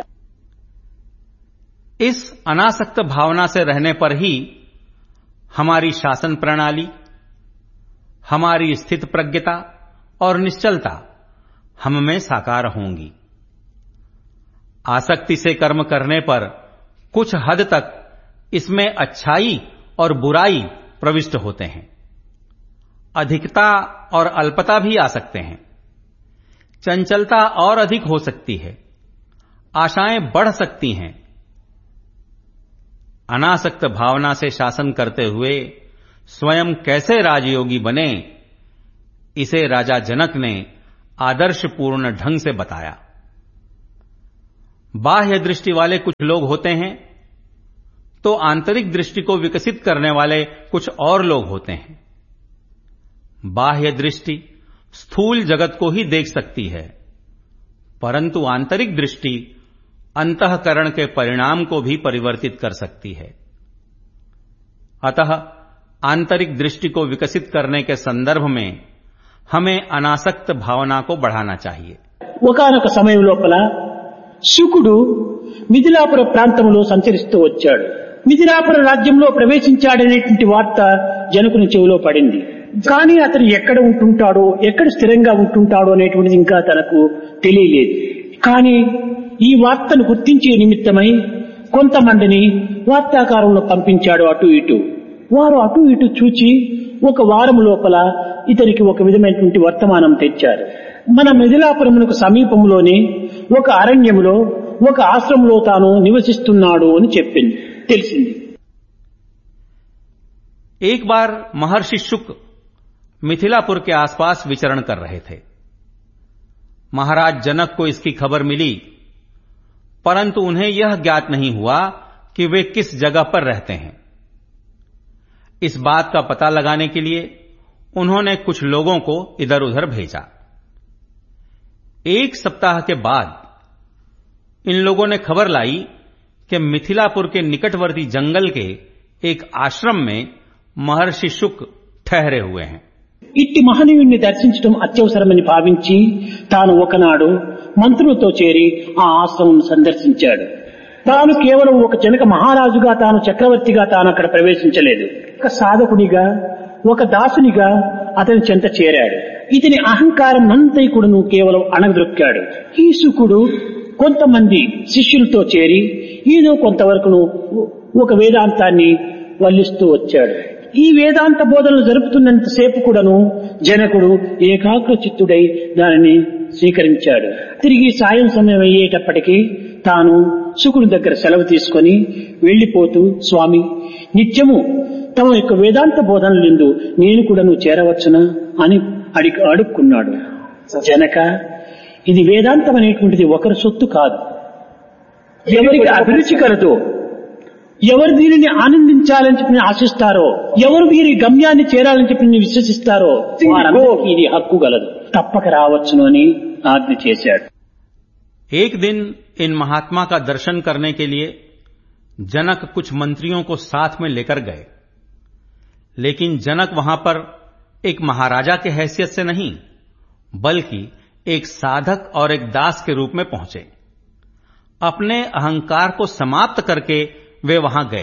इस अनासक्त भावना से रहने पर ही हमारी शासन प्रणाली, हमारी स्थित प्रज्ञता और निश्चलता हम में साकार होंगी. आसक्ति से कर्म करने पर कुछ हद तक इसमें अच्छाई और बुराई प्रविष्ट होते हैं. अधिकता और अल्पता भी आ सकते हैं. चंचलता और अधिक हो सकती है. आशाएं बढ़ सकती हैं. अनासक्त भावना से शासन करते हुए स्वयं कैसे राजयोगी बने, इसे राजा जनक ने आदर्शपूर्ण ढंग से बताया. बाह्य दृष्टि वाले कुछ लोग होते हैं तो आंतरिक दृष्टि को विकसित करने वाले कुछ और लोग होते हैं. बाह्य दृष्टि स्थूल जगत को ही देख सकती है, परंतु आंतरिक दृष्टि अंतःकरण के परिणाम को भी परिवर्तित कर सकती है. अतः आंतरिक दृष्टि को विकसित करने के संदर्भ में हमें अनासक्त भावना को बढ़ाना चाहिए. ఒకానొక సమయం లోపల శుకుడు మిథిలాపుర ప్రాంతంలో సంచరిస్తూ వచ్చాడు. మిథిలాపుర రాజ్యంలో ప్రవేశించాడనేటువంటి వార్త జనకుని చెవిలో పడింది. కానీ అతను ఎక్కడ ఉంటుంటాడో, ఎక్కడ స్థిరంగా ఉంటుంటాడో అనేటువంటిది ఇంకా తనకు తెలియలేదు. కానీ ఈ వార్తను గుర్తించే నిమిత్తమై కొంతమందిని వార్తాకారంలో పంపించాడు అటు ఇటు. వారు అటు ఇటు చూచి ఒక వారం లోపల ఇతనికి ఒక విధమైనటువంటి వర్తమానం తెచ్చారు. మన మిథిలాపురమునకు సమీపంలోనే ఒక అరణ్యములో ఒక ఆశ్రమంలో తాను నివసిస్తున్నాడు అని చెప్పింది, తెలిసింది. एक बार महर्षि शुक मिथिलापुर के आसपास विचरण कर रहे थे. महाराज जनक को इसकी खबर मिली, परंतु उन्हें यह ज्ञात नहीं हुआ कि वे किस जगह पर रहते हैं. इस बात का पता लगाने के लिए उन्होंने कुछ लोगों को इधर उधर भेजा. एक सप्ताह के बाद इन लोगों ने खबर लाई कि मिथिलापुर के निकटवर्ती जंगल के एक आश्रम में महर्षि शुक ठहरे हुए हैं. ఇట్టి మహనీయుణ్ణి దర్శించడం అత్యవసరమని భావించి తాను ఒకనాడు మంత్రులతో చేరి ఆ ఆశ్రమం సందర్శించాడు. తాను కేవలం ఒక జనక మహారాజుగా, తాను చక్రవర్తిగా తాను అక్కడ ప్రవేశించలేదు. ఒక సాధకునిగా, ఒక దాసునిగా అతని చెంత చేరాడు. ఇతని అహంకారం అంతైకుడును కేవలం అణగదొక్కాడు. ఈ శుకుడు కొంతమంది శిష్యులతో చేరి ఏదో కొంతవరకును ఒక వేదాంతాన్ని వల్లిస్తూ వచ్చాడు. ఈ వేదాంత బోధనలు జరుపుతున్నంతసేపు కూడాను జనకుడు ఏకాగ్ర చిత్తుడై దానిని స్వీకరించాడు. తిరిగి సాయం సమయం అయ్యేటప్పటికీ తాను శుకుడి దగ్గర సెలవు తీసుకొని వెళ్లిపోతూ, స్వామి, నిత్యము తమ యొక్క వేదాంత బోధనలందు నేను కూడాను చేరవచ్చునా అని అడుక్కున్నాడు. జనక, ఇది వేదాంతం అనేటువంటిది ఒకరి సొత్తు కాదు. ఎవరికి అభిరుచి కలదో, ఎవరు దీనిని ఆనందించాలని చెప్పి ఆశిస్తారో, ఎవరు వీరి గమ్యాన్ని చేరాలని చెప్పి విశ్వసిస్తారో వారందరికీ ఇది హక్కు గలదు. తప్పక రావచ్చును అని ఆజ్ఞ చేశాడు. एक दिन इन महात्मा का दर्शन करने के लिए जनक कुछ मंत्रियों को साथ में लेकर गए, लेकिन जनक वहां पर एक महाराजा के हैसियत से नहीं बल्कि एक साधक और एक दास के रूप में पहुंचे। अपने अहंकार को समाप्त करके वे वहां गए।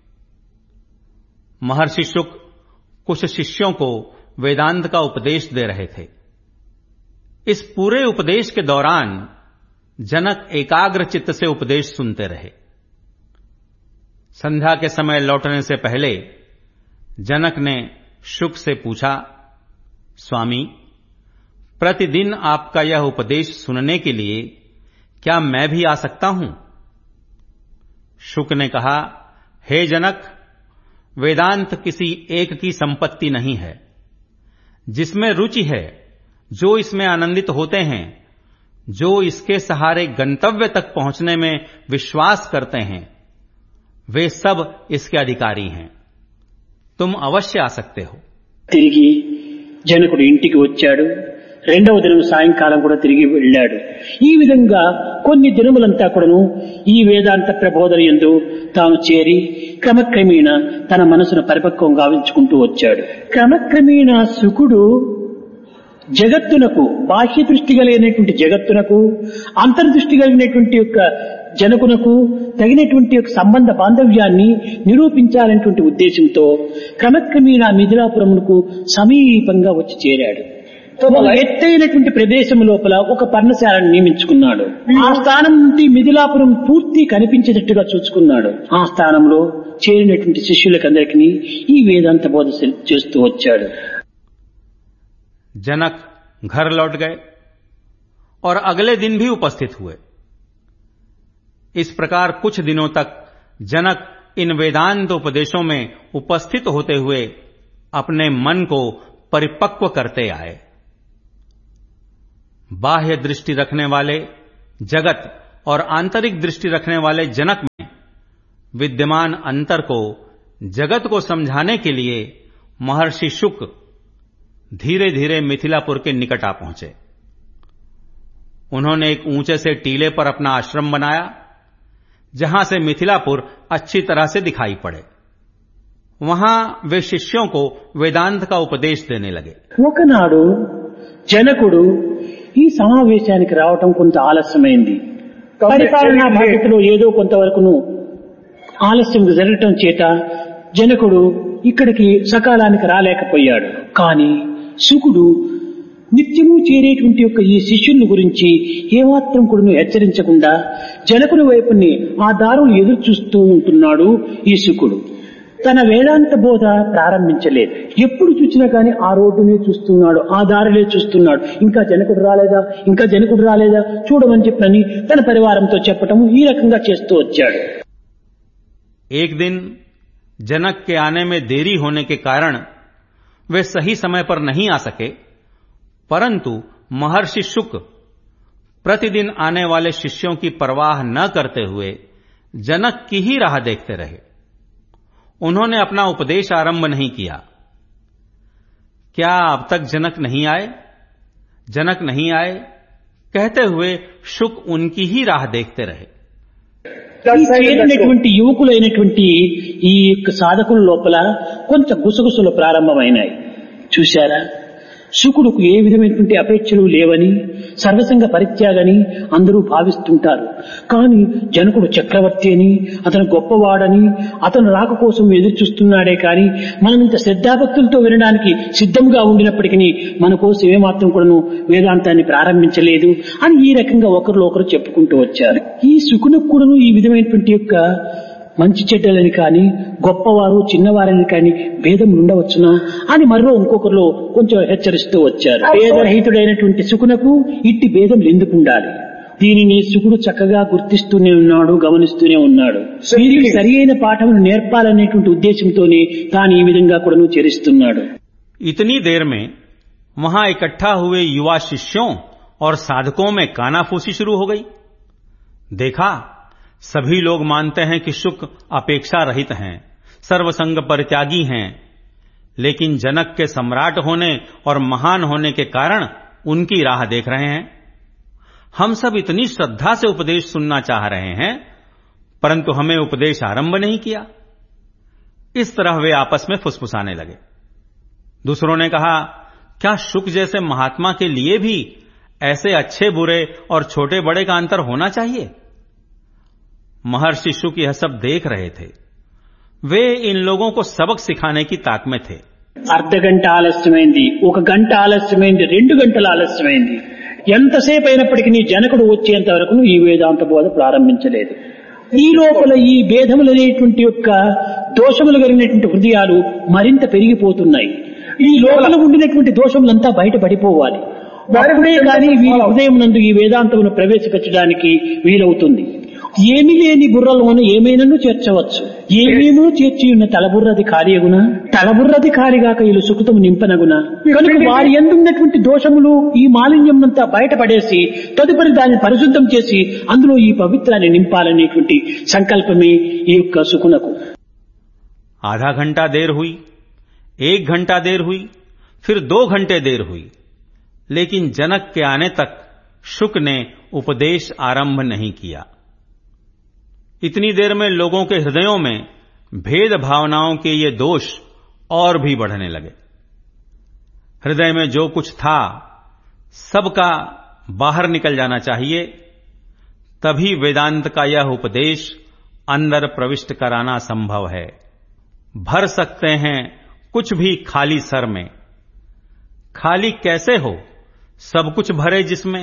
महर्षि शुक कुछ शिष्यों को वेदांत का उपदेश दे रहे थे। इस पूरे उपदेश के दौरान जनक एकाग्र चित्त से उपदेश सुनते रहे। संध्या के समय लौटने से पहले जनक ने शुक से पूछा, स्वामी, प्रतिदिन आपका यह उपदेश सुनने के लिए क्या मैं भी आ सकता हूं? शुक ने कहा, हे जनक, वेदांत किसी एक की संपत्ति नहीं है। जिसमें रुचि है, जो इसमें आनंदित होते हैं, जो इसके सहारे गंतव्य तक पहुंचने में विश्वास करते हैं, वे सब इसके अधिकारी हैं। तुम अवश्य आ सकते हो। తిరిగి జనకుడు ఇంటికి వచ్చాడు. రెండవ దినం సాయంకాలం కూడా తిరిగి వెళ్ళాడు. ఈ విధంగా కొన్ని దినములంతా కూడాను ఈ వేదాంత ప్రబోధన యందు తాను చేరి క్రమక్రమేణా తన మనసును పరిపక్వం గావించుకుంటూ వచ్చాడు. క్రమక్రమేణా శుకుడు జగత్తునకు, బాహ్య దృష్టి కలిగినటువంటి జగత్తునకు, అంతర్దృష్టి కలిగినటువంటి యొక్క జనకునకు తగినటువంటి యొక్క సంబంధ బాంధవ్యాన్ని నిరూపించాలనేటువంటి ఉద్దేశంతో క్రమక్రమేణా మిథిలాపురమునకు సమీపంగా వచ్చి చేరాడు. ఒక ఎత్తైనటువంటి ప్రదేశం లోపల ఒక పర్ణశాలను నియమించుకున్నాడు. ఆ స్థానం నుండి మిథిలాపురం పూర్తి కనిపించేటట్టుగా చూసుకున్నాడు. ఆ స్థానంలో చేరినటువంటి శిష్యులకందరికీ ఈ వేదాంత బోధ చేస్తూ వచ్చాడు. जनक घर लौट गए और अगले दिन भी उपस्थित हुए। इस प्रकार कुछ दिनों तक जनक इन वेदांत उपदेशों में उपस्थित होते हुए अपने मन को परिपक्व करते आए। बाह्य दृष्टि रखने वाले जगत और आंतरिक दृष्टि रखने वाले जनक में विद्यमान अंतर को जगत को समझाने के लिए महर्षि शुक धीरे धीरे मिथिलापुर के निकट आ पहुंचे। उन्होंने एक ऊंचे से टीले पर अपना आश्रम बनाया, जहां से मिथिलापुर अच्छी तरह से दिखाई पड़े। वहां वे शिष्यों को वेदांत का उपदेश देने लगे। ఒకనాడు జనకుడు ఈ సమావేశానికి రావటం కొంత ఆలస్యమైంది. పరిపాలనా బాధ్యతలో ఏదో కొంతవరకును ఆలస్యం జరగటం చేత జనకుడు ఇక్కడికి సకాలానికి రాలేకపోయాడు. కానీ శుకుడు నిత్యము చేరేటువంటి యొక్క ఈ శిష్యుని గురించి ఏమాత్రం కూడా హెచ్చరించకుండా జనకుని వైపుని ఆ దారులు ఎదురు చూస్తూ ఉంటున్నాడు. ఈ శుకుడు తన వేదాంత బోధ ప్రారంభించలేదు. ఎప్పుడు చూసినా కానీ ఆ రోడ్డునే చూస్తున్నాడు, ఆ దారిలే చూస్తున్నాడు. ఇంకా జనకుడు రాలేదా, ఇంకా జనకుడు రాలేదా చూడమని చెప్పని తన పరివారంతో చెప్పటం ఈ రకంగా చేస్తూ వచ్చాడు. एक दिन जनक के आने में देरी होने के कारण वे सही समय पर नहीं आ सके, परंतु महर्षि शुक प्रतिदिन आने वाले शिष्यों की परवाह न करते हुए जनक की ही राह देखते रहे। उन्होंने अपना उपदेश आरंभ नहीं किया। क्या अब तक जनक नहीं आए, जनक नहीं आए कहते हुए शुक उनकी ही राह देखते रहे। ఈ చేరినటువంటి యువకులైనటువంటి ఈ సాధకుల లోపల కొంచెం గుసగుసలు ప్రారంభమైనాయి. చూశారా, శుకుడుకు ఏ విధమైనటువంటి అపేక్షలు లేవని, సర్వసంగ పరిత్యాగని అందరూ భావిస్తుంటారు. కానీ జనకుడు చక్రవర్తి అని, అతను గొప్పవాడని, అతను రాక కోసం ఎదురు చూస్తున్నాడే కానీ మనం ఇంత శ్రద్ధాభక్తులతో వినడానికి సిద్ధంగా ఉండినప్పటికీ మన కోసం ఏమాత్రం కూడాను వేదాంతాన్ని ప్రారంభించలేదు అని ఈ రకంగా ఒకరిలో ఒకరు చెప్పుకుంటూ వచ్చారు. ఈ శుకునికి కూడాను ఈ విధమైనటువంటి యొక్క మంచి చెడ్డలని కానీ, గొప్పవారు చిన్నవారని కానీ భేదం ఉండవచ్చునా అని మరో ఇంకొకరిలో కొంచెం హెచ్చరిస్తూ వచ్చారు. భేదరహితుడైనటువంటి శుకునకు ఇట్టి భేదం ఎందుకు ఉండాలి? దీనిని శుకుడు చక్కగా గుర్తిస్తూనే ఉన్నాడు, గమనిస్తూనే ఉన్నాడు. వీరికి సరి అయిన పాఠమును నేర్పాలనేటువంటి ఉద్దేశంతోనే తాను ఈ విధంగా కూడా చరిస్తున్నాడు. इतनी देर में वहां इकट्ठा हुए युवा शिष्यों और साधकों में कानाफूसी शुरू हो गई. देखा, सभी लोग मानते हैं कि शुक अपेक्षा रहित हैं, सर्वसंग परित्यागी हैं, लेकिन जनक के सम्राट होने और महान होने के कारण उनकी राह देख रहे हैं. हम सब इतनी श्रद्धा से उपदेश सुनना चाह रहे हैं, परंतु हमें उपदेश आरंभ नहीं किया. इस तरह वे आपस में फुसफुसाने लगे. दूसरों ने कहा, क्या शुक जैसे महात्मा के लिए भी ऐसे अच्छे बुरे और छोटे बड़े का अंतर होना चाहिए? महर्षि शुक यह सब देख रहे थे. वे इन लोगों को सबक सिखाने की ताक में थे. అర్ధ గంట ఆలస్యమైంది, 1 గంట ఆలస్యమైంది, 2 గంటల ఆలస్యమైంది. ఎంతసేపు అయినప్పటికీ జనకుడు వచ్చేంత వరకు ఈ వేదాంత బోధ ప్రారంభించలేదు. ఈ లోపల ఈ భేదములనేటువంటి యొక్క దోషములు కలిగినటువంటి హృదయాలు మరింత పెరిగిపోతున్నాయి. ఈ లోపల ఉండినటువంటి దోషములంతా బయటపడిపోవాలి. అప్పుడే కానీ వీరి హృదయం నందు ఈ వేదాంతమును ప్రవేశపెట్టడానికి వీలవుతుంది. ఏమీ లేని బుర్రలోను ఏమైనాను చేర్చవచ్చు. ఏమేమో చేర్చి ఉన్న తలబుర్రది కార్యగున, తలబుర్రది కార్యగాక ఇలు సుఖతము నింపనగున. కనుక వారి ఎందున్నటువంటి దోషములు ఈ మాలిన్యమంతా బయటపడేసి తదుపరి దాన్ని పరిశుద్ధం చేసి అందులో ఈ పవిత్రాన్ని నింపాలనేటువంటి సంకల్పమే ఈ యొక్క సుకునకు. आधा घंटा देर हुई, 1 घंटा देर हुई, फिर 2 घंटे देर हुई, लेकिन जनक के आने तक शुक ने उपदेश आरंभ नहीं किया. इतनी देर में लोगों के हृदयों में भेद भावनाओं के ये दोष और भी बढ़ने लगे. हृदय में जो कुछ था सबका बाहर निकल जाना चाहिए, तभी वेदांत का यह उपदेश अंदर प्रविष्ट कराना संभव है. भर सकते हैं कुछ भी खाली सर में. खाली कैसे हो? सब कुछ भरे जिसमें.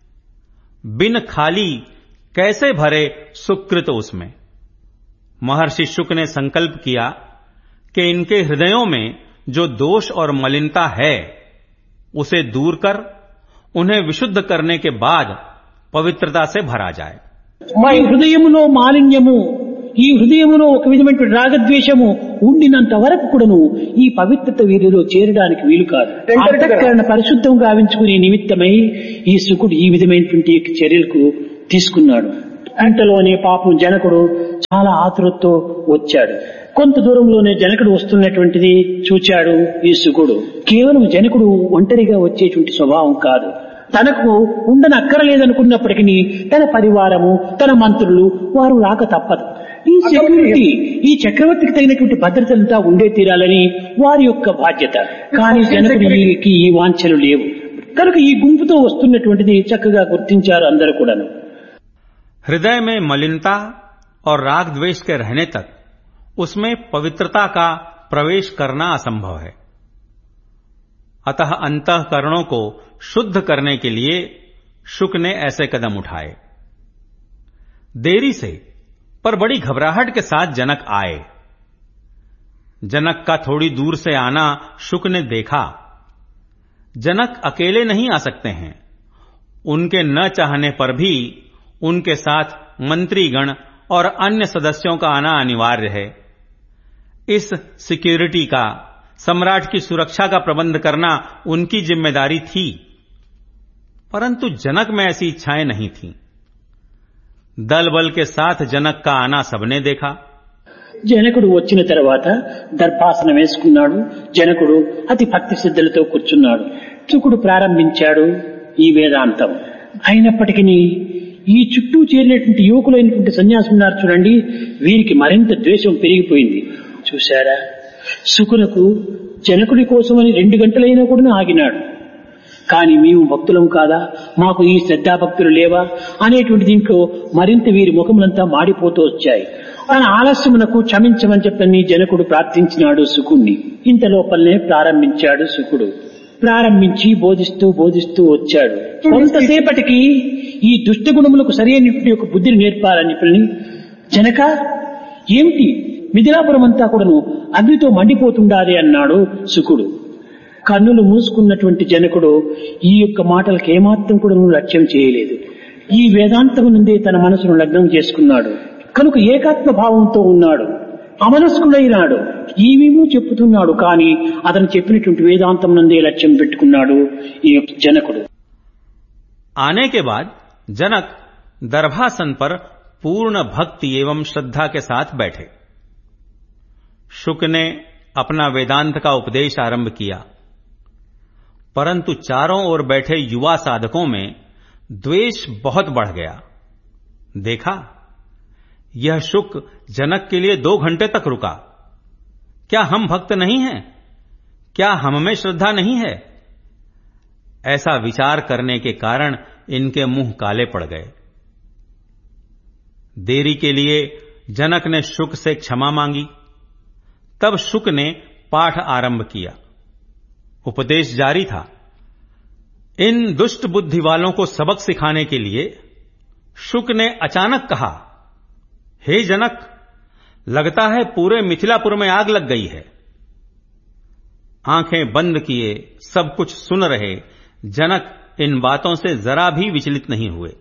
बिन खाली कैसे भरे सुकृत उसमें. महर्षि शुक ने संकल्प किया कि इनके हृदयों में जो दोष और मलिनता है उसे दूर कर उन्हें विशुद्ध करने के बाद पवित्रता से भरा जाए. ఈ హృదయములో మాలిన్యము, ఈ హృదయములో ఒక విధమైన రాగద్వేషము ఉండినంత వరకు కూడాను ఈ పవిత్రత వీరిలో చేరడానికి వీలు కాదు. అంతఃకరణ పరిశుద్ధం గావించుకునే నిమిత్తమై ఈ శుకుడు ఈ విధమైనటువంటి చర్యలకు తీసుకున్నాడు. అంతలోనే పాపం జనకుడు చాలా ఆతురతతో వచ్చాడు. కొంత దూరంలోనే జనకుడు వస్తున్నటువంటిది చూచాడు ఈ శుకుడు. కేవలం జనకుడు ఒంటరిగా వచ్చేటువంటి స్వభావం కాదు. తనకు ఉండనక్కరలేదనుకున్నప్పటికీ తన పరివారము, తన మంత్రులు వారు రాక తప్పదు. ఈ సెక్యూరిటీ, ఈ చక్రవర్తికి తగినటువంటి భద్రతంతా ఉండే తీరాలని వారి యొక్క బాధ్యత. కానీ జనకుడికి ఈ వాంఛలు లేవు. కనుక ఈ గుంపుతో వస్తున్నటువంటిది చక్కగా గుర్తించారు అందరూ కూడాను. हृदय में मलिनता और राग द्वेष के रहने तक उसमें पवित्रता का प्रवेश करना असंभव है. अतः अंतःकरणों को शुद्ध करने के लिए शुक ने ऐसे कदम उठाए. देरी से पर बड़ी घबराहट के साथ जनक आए. जनक का थोड़ी दूर से आना शुक ने देखा. जनक अकेले नहीं आ सकते हैं. उनके न चाहने पर भी उनके साथ मंत्रीगण और अन्य सदस्यों का आना अनिवार्य है. इस सिक्योरिटी का, सम्राट की सुरक्षा का प्रबंध करना उनकी जिम्मेदारी थी. परंतु जनक में ऐसी इच्छाएं नहीं थीं. दल बल के साथ जनक का आना सबने देखा. జనకుడు వచ్చిన తర్వాత దర్భాసనం వేసుకున్నాడు. జనకుడు అతి భక్తి శ్రద్ధలతో కూర్చున్నాడు. శుకుడు ప్రారంభించాడు ఈ వేదాంతం. అయినప్పటికీ ఈ చుట్టూ చేరినటువంటి యువకులైనటువంటి సన్యాసులు ఉన్నారు చూడండి, వీరికి మరింత ద్వేషం పెరిగిపోయింది. చూశారా, శుకునకు జనకుడి కోసమని 2 గంటలైనా కూడా ఆగినాడు. కానీ మేము భక్తులం కాదా, మాకు ఈ శ్రద్ధాభక్తులు లేవా అనేటువంటి దీంట్లో మరింత వీరి ముఖములంతా మాడిపోతూ వచ్చాయి. తన ఆలస్యమునకు క్షమించమని చెప్పని జనకుడు ప్రార్థించినాడు శుకుణ్ణి. ఇంత లోపలనే ప్రారంభించాడు శుకుడు. ప్రారంభించి బోధిస్తూ వచ్చాడు. కొంతసేపటికి ఈ దుష్ట గుణములకు సరైనటువంటి ఒక బుద్ధిని నేర్పాలని చెప్పని, జనక ఏమిటి మిథిలాపురం అంతా కూడాను అగ్నితో మండిపోతుండాలి అన్నాడు శుకుడు. కన్నులు మూసుకున్నటువంటి జనకుడు ఈ యొక్క మాటలకు ఏమాత్రం కూడా లక్ష్యం చేయలేదు. ఈ వేదాంతము నుండి తన మనసును లగ్నం చేసుకున్నాడు కనుక ఏకాత్మ భావంతో ఉన్నాడు. అమనస్కుడైనాడు. ఏమేమో చెప్పుతున్నాడు, కానీ అతను చెప్పినటువంటి వేదాంతం నందే లక్ష్యం పెట్టుకున్నాడు ఈ యొక్క జనకుడు. आने के बाद जनक दर्भासन पर पूर्ण भक्ति एवं श्रद्धा के साथ बैठे. शुक ने अपना वेदांत का उपदेश आरंभ किया, परंतु चारों ओर बैठे युवा साधकों में द्वेष बहुत बढ़ गया. देखा, यह शुक जनक के लिए 2 घंटे तक रुका. क्या हम भक्त नहीं हैं? क्या हम में श्रद्धा नहीं है? ऐसा विचार करने के कारण इनके मुंह काले पड़ गए. देरी के लिए जनक ने शुक से क्षमा मांगी. तब शुक ने पाठ आरंभ किया. उपदेश जारी था. इन दुष्ट बुद्धि वालों को सबक सिखाने के लिए शुक ने अचानक कहा, हे जनक, लगता है पूरे मिथिलापुर में आग लग गई है. आंखें बंद किए सब कुछ सुन रहे जनक इन बातों से जरा भी विचलित नहीं हुए.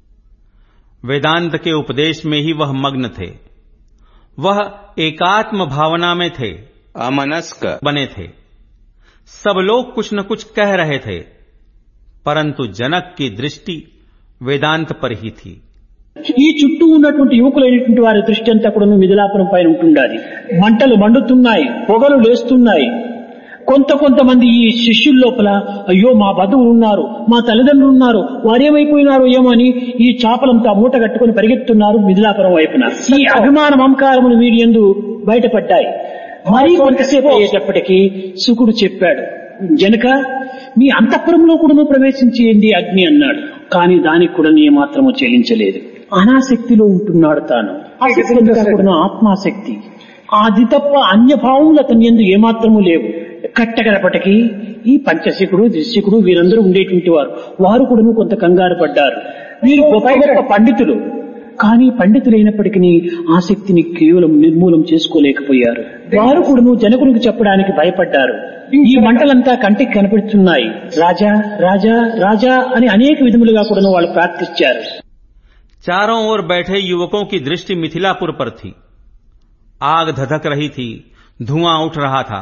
वेदांत के उपदेश में ही वह मग्न थे. वह एकात्म भावना में थे, अमनस्क बने थे. सब लोग कुछ न कुछ कह रहे थे, परंतु जनक की दृष्टि वेदांत पर ही थी. ఈ చుట్టూ ఉన్నటువంటి యువకులైనటువంటి వారి దృష్టి అంతా కూడా మిథిలాపురం పైన ఉంటుండాలి. మంటలు మండుతున్నాయి, పొగలు లేస్తున్నాయి. కొంతమంది ఈ శిష్యుల లోపల అయ్యో మా బంధువులు ఉన్నారు, మా తల్లిదండ్రులు ఉన్నారు, వారేమైపోయినారో ఏమో అని ఈ చాపలంతా మూట కట్టుకుని పరిగెత్తున్నారు మిథిలాపురం వైపున. ఈ అభిమాన మమకారములు వీడి యందు బయటపడ్డాయి. మరీ కొంతసేపు అయ్యేటప్పటికీ శుకుడు చెప్పాడు, జనక మీ అంతఃపురంలో కూడా ప్రవేశించేయండి అగ్ని అన్నాడు. కానీ దానికి కూడా ఏమాత్రము చెల్లించలేదు. అనాసక్తిలో ఉంటున్నాడు తాను. ఆసక్తి కూడా ఆత్మాశక్తి. అది తప్ప అన్యభావములు అతని యందు ఏమాత్రము లేవు. కట్టగడపటికి ఈ పంచశికుడు దిశికుడు వీరందరూ ఉండేటువంటి వారు కూడా కొంత కంగారు పడ్డారు. వీరు గొప్ప గొప్ప పండితులు, కానీ పండితులైనప్పటికీ ఆసక్తిని కేవలం నిర్మూలం చేసుకోలేకపోయారు. వారు కూడా జనకునికి చెప్పడానికి భయపడ్డారు. ఈ మంటలంతా కంటికి కనిపిస్తున్నాయి. రాజా రాజా రాజా అని అనేక విధములుగా కూడా వాళ్ళు ప్రార్థించారు. चारों ओर बैठे युवकों की दृष्टि मिथिलापुर पर थी. आग धधक रही थी, धुआं उठ रहा था.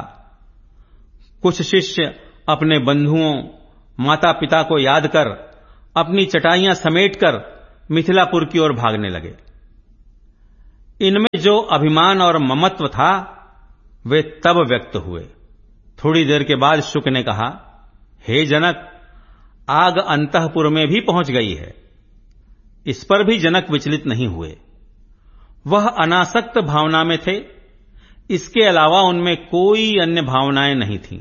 कुछ शिष्य अपने बंधुओं माता पिता को याद कर अपनी चटाइयां समेटकर मिथिलापुर की ओर भागने लगे. इनमें जो अभिमान और ममत्व था वे तब व्यक्त हुए. थोड़ी देर के बाद शुक ने कहा, हे जनक, आग अंतःपुर में भी पहुंच गई है. इस पर भी जनक विचलित नहीं हुए. वह अनासक्त भावना में थे. इसके अलावा उनमें कोई अन्य भावनाएं नहीं थीं.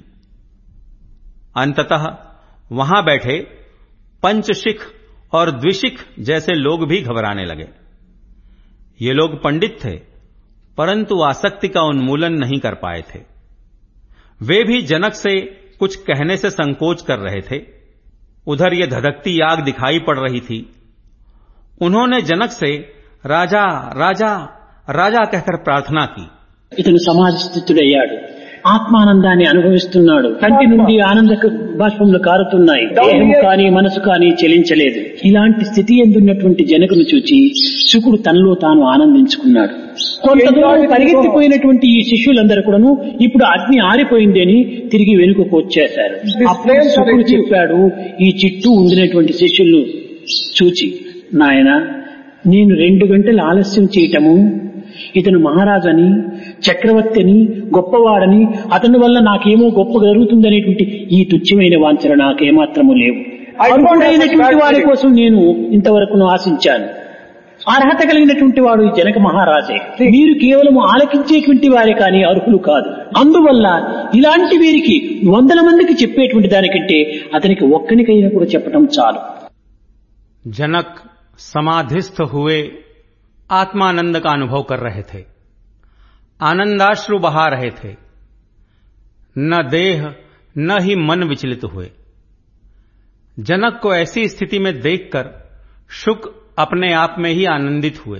अंततः वहां बैठे पंचशिख और द्विशिख जैसे लोग भी घबराने लगे. ये लोग पंडित थे, परंतु आसक्ति का उन्मूलन नहीं कर पाए थे. वे भी जनक से कुछ कहने से संकोच कर रहे थे. उधर ये धधकती आग दिखाई पड़ रही थी. उन्होंने जनक से राजा राजा राजा कहकर प्रार्थना की. ఇతను సమాజస్థితుడయ్యాడు. ఆత్మానందాన్ని అనుభవిస్తున్నాడు. కంటి నుండి ఆనంద బాష్పములు కారుతున్నాయి. దేహం కానీ మనసు కానీ చెలించలేదు. ఇలాంటి స్థితి ఎందున్నటువంటి జనకును చూచి శుకుడు తనలో తాను ఆనందించుకున్నాడు. కొంత దూరం పరిగెత్తిపోయినటువంటి ఈ శిష్యులందరూ కూడాను ఇప్పుడు అగ్ని ఆరిపోయింది అని తిరిగి వెనుకకు వచ్చేశారు. అప్పుడు శుకుడు చెప్పాడు ఈ చుట్టూ ఉండినటువంటి శిష్యులను చూచి, నాయన, నేను 2 గంటలు ఆలస్యం చేయటము, ఇతను మహారాజని చక్రవర్తి అని గొప్పవాడని అతని వల్ల నాకేమో గొప్ప జరుగుతుందనేటువంటి ఈ తుచ్చమైన వాంఛన నాకేమాత్రము లేవు. అర్హుడైనటువంటి వారి కోసం నేను ఇంతవరకు ఆశించాను. అర్హత కలిగినటువంటి వాడు ఈ జనక మహారాజే. మీరు కేవలం ఆలకించేటువంటి వారే కానీ అర్హులు కాదు. అందువల్ల ఇలాంటి వీరికి 100 మందికి చెప్పేటువంటి దానికంటే అతనికి ఒక్కనికైనా కూడా చెప్పడం చాలు. जनक समाधिस्थ हुए आत्मानंद का अनुभव कर रहे थे, आनंदाश्रु बहा रहे थे. न देह न ही मन विचलित हुए. जनक को ऐसी स्थिति में देखकर शुक अपने आप में ही आनंदित हुए.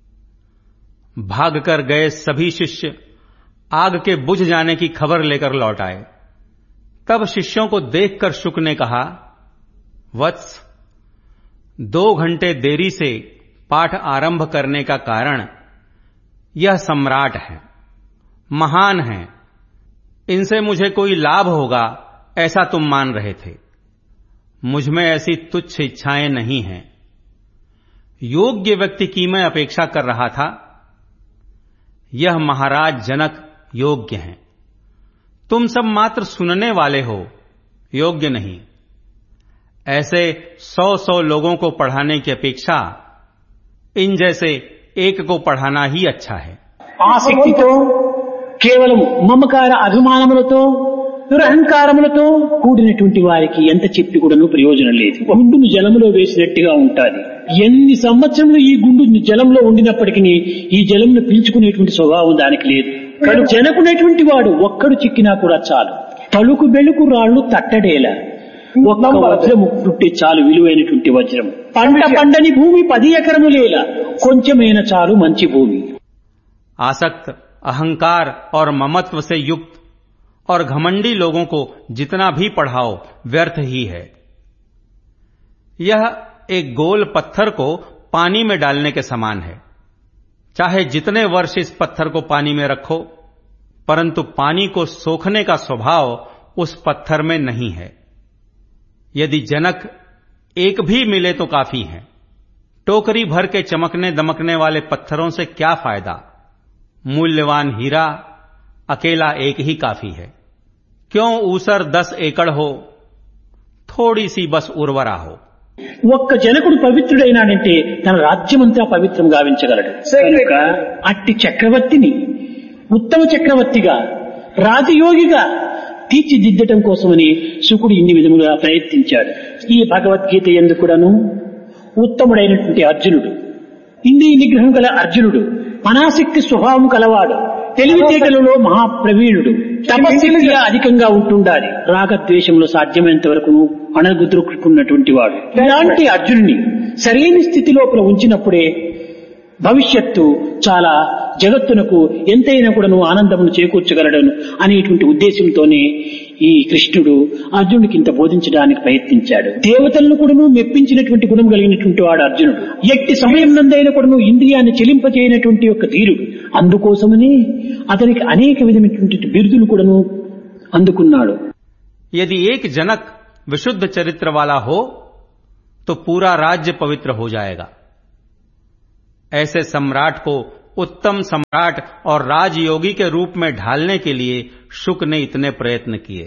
भागकर गए सभी शिष्य आग के बुझ जाने की खबर लेकर लौट आए. तब शिष्यों को देखकर शुक ने कहा, वत्स, 2 घंटे देरी से पाठ आरंभ करने का कारण यह सम्राट है, महान है, इनसे मुझे कोई लाभ होगा ऐसा तुम मान रहे थे. मुझमें ऐसी तुच्छ इच्छाएं नहीं हैं. योग्य व्यक्ति की मैं अपेक्षा कर रहा था. यह महाराज जनक योग्य हैं. तुम सब मात्र सुनने वाले हो, योग्य नहीं. ऐसे 100 लोगों को पढ़ाने की अपेक्षा इन जैसे एक को पढ़ाना ही अच्छा है. ఆసక్తితో కేవలం మమకార అభిమానములతో దురహంకారములతో కూడినటువంటి వారికి ఎంత చెప్పి కూడాను ప్రయోజనం లేదు. గుండును జలంలో వేసినట్టుగా ఉంటాది. ఎన్ని సంవత్సరములు ఈ గుండు జలంలో ఉండినప్పటికీ ఈ జలంను పీల్చుకునేటువంటి స్వభావం దానికి లేదు. కానీ జనకునేటువంటి వాడు ఒక్కడు చిక్కినా కూడా చాలు. తలుకు బెలుకు రాళ్లు తట్టడేలా, ఒక్క వజ్రము పుట్టి చాలు విలువైనటువంటి వజ్రం. పంట పండని భూమి 10 ఎకరములేలా, కొంచెమైన చాలు మంచి భూమి. आसक्त, अहंकार और ममत्व से युक्त और घमंडी लोगों को जितना भी पढ़ाओ व्यर्थ ही है. यह एक गोल पत्थर को पानी में डालने के समान है. चाहे जितने वर्ष इस पत्थर को पानी में रखो, परंतु पानी को सोखने का स्वभाव उस पत्थर में नहीं है. यदि जनक एक भी मिले तो काफी है. टोकरी भर के चमकने दमकने वाले पत्थरों से क्या फायदा. मूल्यवान हीरा अकेला एक ही काफी है. क्यों ऊसर 10 एकड़ हो, थोड़ी सी बस उर्वरा हो. ఒక్క జనకుడు పవిత్రుడైనాడంటే తన రాజ్యమంతా పవిత్రం గావించగలడు. కనుక అట్టి చక్రవర్తిని ఉత్తమ చక్రవర్తిగా రాజయోగిగా తీర్చిదిద్దటం కోసమని శుకుడు ఇన్ని విధములుగా ప్రయత్నించాడు. ఈ భగవద్గీత యందు కూడాను ఉత్తముడైనటువంటి అర్జునుడు, ఇంద్రియ నిగ్రహం గల అర్జునుడు, అనాసక్తి స్వభావం కలవాడు, తెలివితేటలలో మహాప్రవీణుడు, తపస్సుగా అధికంగా ఉంటుండాలి, రాగద్వేషంలో సాధ్యమైనంత వరకు అణగుద్రుకున్నటువంటి వాడు. ఇలాంటి అర్జునుని సరైన స్థితి లోపల ఉంచినప్పుడే భవిష్యత్తు చాలా జగత్తునకు ఎంతైనా కూడాను ఆనందమును చేకూర్చగలడను అనేటువంటి ఉద్దేశంతోనే ఈ కృష్ణుడు అర్జునుడికి ఇంత బోధించడానికి ప్రయత్నించాడు. దేవతలను కూడాను మెప్పించినటువంటి గుణం కలిగినటువంటి వాడు అర్జునుడు. ఎట్టి సమయం నందైనా కూడాను ఇంద్రియాన్ని చెలింపచేయనటువంటి యొక్క ధీరుడు. అందుకోసమని అతనికి అనేక విధమైనటువంటి బిరుదులు కూడాను అందుకున్నాడు. यदि एक जनक विशुद्ध चरित्र वाला हो तो पूरा राज्य पवित्र हो जाएगा. ऐसे सम्राट को उत्तम सम्राट और राजयोगी के रूप में ढालने के लिए शुक ने इतने प्रयत्न किए.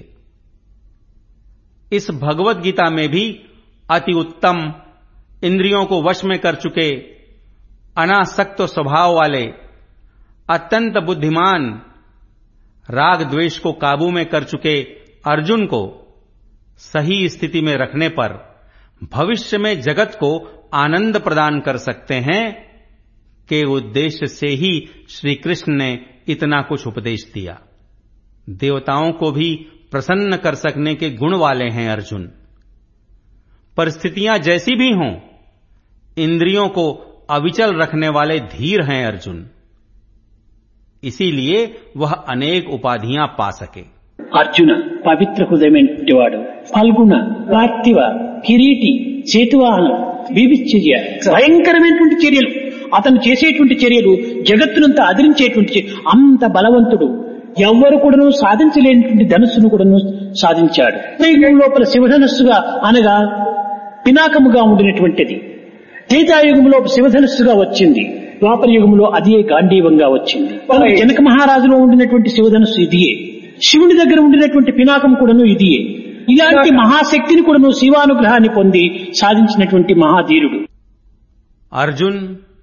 इस भगवत गीता में भी अति उत्तम, इंद्रियों को वश में कर चुके, अनासक्त स्वभाव वाले, अत्यंत बुद्धिमान, राग द्वेष को काबू में कर चुके अर्जुन को सही स्थिति में रखने पर भविष्य में जगत को आनंद प्रदान कर सकते हैं के उद्देश्य से ही श्री कृष्ण ने इतना कुछ उपदेश दिया. देवताओं को भी प्रसन्न कर सकने के गुण वाले हैं अर्जुन. परिस्थितियां जैसी भी हों, इंद्रियों को अविचल रखने वाले धीर हैं अर्जुन. इसीलिए वह अनेक उपाधियां पा सके. అర్జున పవిత్ర హృదయమైనటువంటి వాడు. ఫల్గుణ, పార్థివ, కిరీటి, సేతువాహనం, బీభిశ్చర్య, భయంకరమైనటువంటి చర్యలు, అతను చేసేటువంటి చర్యలు జగత్తునంతా అదిరించేటువంటి అంత బలవంతుడు. ఎవ్వరు కూడాను సాధించలేనటువంటి ధనుస్సును కూడాను సాధించాడు. యుగం లోపల శివధనుస్సుగా అనగా పినాకముగా ఉండినటువంటిది త్రేతాయుగంలో శివధనుస్సుగా వచ్చింది. ద్వాపర యుగంలో అదే గాంధీవంగా వచ్చింది. జనక మహారాజులో ఉండినటువంటి శివధనుస్సు ఇదియే. శివుని దగ్గర ఉండినటువంటి పినాకం కూడాను ఇదియే. ఇలాంటి మహాశక్తిని కూడాను శివానుగ్రహాన్ని పొంది సాధించినటువంటి మహాధీరుడు. अर्जुन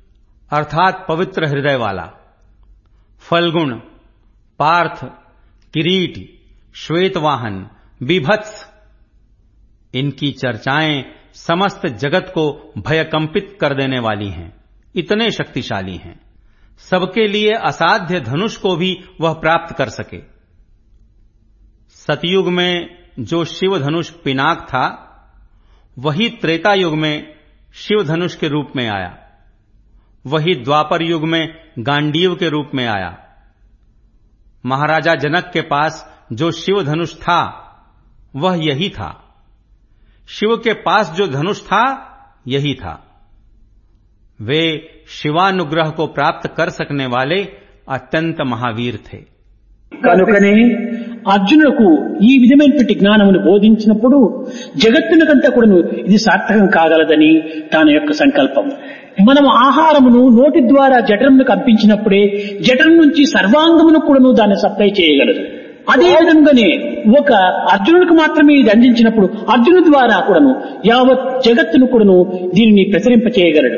अर्थात पवित्र हृदय वाला, फल्गुण, पार्थ, किरीट, श्वेतवाहन, बीभत्स, इनकी चर्चाएं समस्त जगत को भयकंपित कर देने वाली हैं। इतने शक्तिशाली हैं, सबके लिए असाध्य धनुष को भी वह प्राप्त कर सके। सतयुग में जो शिव धनुष पिनाक था, वही त्रेता युग में शिव धनुष के रूप में आया, वही द्वापर युग में गांडीव के रूप में आया। महाराजा जनक के पास जो शिव धनुष था वह यही था, शिव के पास जो धनुष था यही था। वे शिवानुग्रह को प्राप्त कर सकने वाले अत्यंत महावीर थे। కనుకనే అర్జునులకు ఈ విధమైనటువంటి జ్ఞానమును బోధించినప్పుడు జగత్తునకంతా కూడాను ఇది సార్థకం కాగలదని తన యొక్క సంకల్పం. మనం ఆహారమును నోటి ద్వారా జఠరమును కంపించినప్పుడే జఠరం నుంచి సర్వాంగమును కూడాను దాన్ని సప్లై చేయగలదు. అదే విధంగానే ఒక అర్జునుడికి మాత్రమే ఇది అందించినప్పుడు అర్జును ద్వారా కూడాను యావత్ జగత్తును కూడాను దీనిని ప్రసరింప చేయగలడు.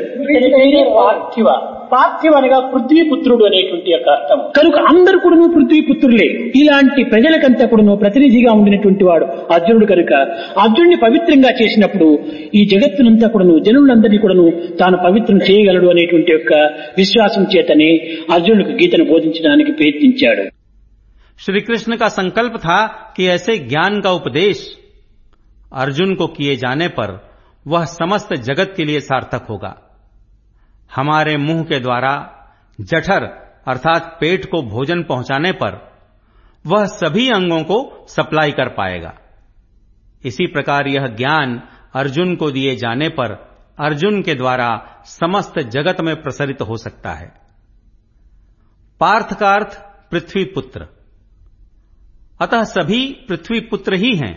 పార్థివ అనగా పృథ్వీపుత్రుడు అనేటువంటి యొక్క అర్థం. కనుక అందరు కూడాను పృథ్వీపుత్రులే. ఇలాంటి ప్రజలకంతా కూడాను ప్రతినిధిగా ఉండినటువంటి వాడు అర్జునుడు. కనుక అర్జునుడిని పవిత్రంగా చేసినప్పుడు ఈ జగత్తునంతా కూడాను జనులందరినీ కూడాను తాను పవిత్రం చేయగలడు అనేటువంటి యొక్క విశ్వాసం చేతనే అర్జునుడికి గీతను బోధించడానికి ప్రయత్నించాడు. श्री कृष्ण का संकल्प था कि ऐसे ज्ञान का उपदेश अर्जुन को किए जाने पर वह समस्त जगत के लिए सार्थक होगा। हमारे मुंह के द्वारा जठर अर्थात पेट को भोजन पहुंचाने पर वह सभी अंगों को सप्लाई कर पाएगा। इसी प्रकार यह ज्ञान अर्जुन को दिए जाने पर अर्जुन के द्वारा समस्त जगत में प्रसरित हो सकता है। पार्थ का अर्थ पृथ्वी पुत्र, अतः सभी पृथ्वी पुत्र ही हैं।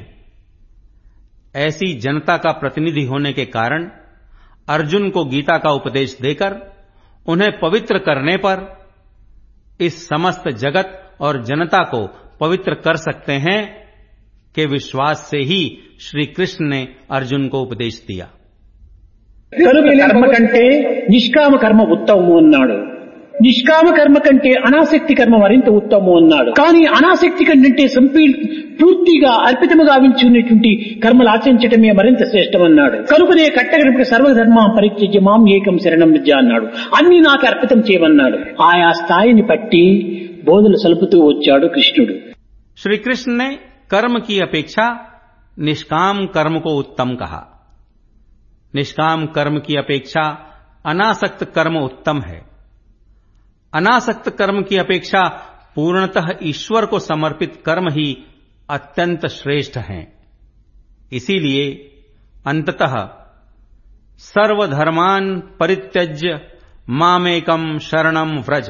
ऐसी जनता का प्रतिनिधि होने के कारण अर्जुन को गीता का उपदेश देकर उन्हें पवित्र करने पर इस समस्त जगत और जनता को पवित्र कर सकते हैं के विश्वास से ही श्री कृष्ण ने अर्जुन को उपदेश दिया। कर्म कंटे निष्काम कर्म उत्तमము అన్నాడు. నిష్కామ కర్మ కంటే అనాసక్తి కర్మ మరింత ఉత్తమము అన్నాడు. కానీ అనాసక్తి కంటే పూర్తిగా అర్పితముగా గావించున్నటువంటి కర్మలు ఆచరించటమే మరింత శ్రేష్టమన్నాడు. కనుకనే కట్టగడపటి సర్వధర్మ పరిత్యజ్య మాం ఏకం శరణం వ్రజ అన్నాడు. అన్ని నాకు అర్పితం చేయమన్నాడు. ఆయా స్థాయిని పట్టి బోధలు సలుపుతూ వచ్చాడు కృష్ణుడు. श्री कृष्ण ने कर्म की अपेक्षा निष्काम कर्म को उत्तम कहा। निष्काम कर्म की अपेक्षा अनासक्त कर्म उत्तम है। अनासक्त कर्म की अपेक्षा पूर्णतः ईश्वर को समर्पित कर्म ही अत्यंत श्रेष्ठ हैं। इसीलिए अंततः सर्वधर्मान परित्यज्य मामेकम शरणम व्रज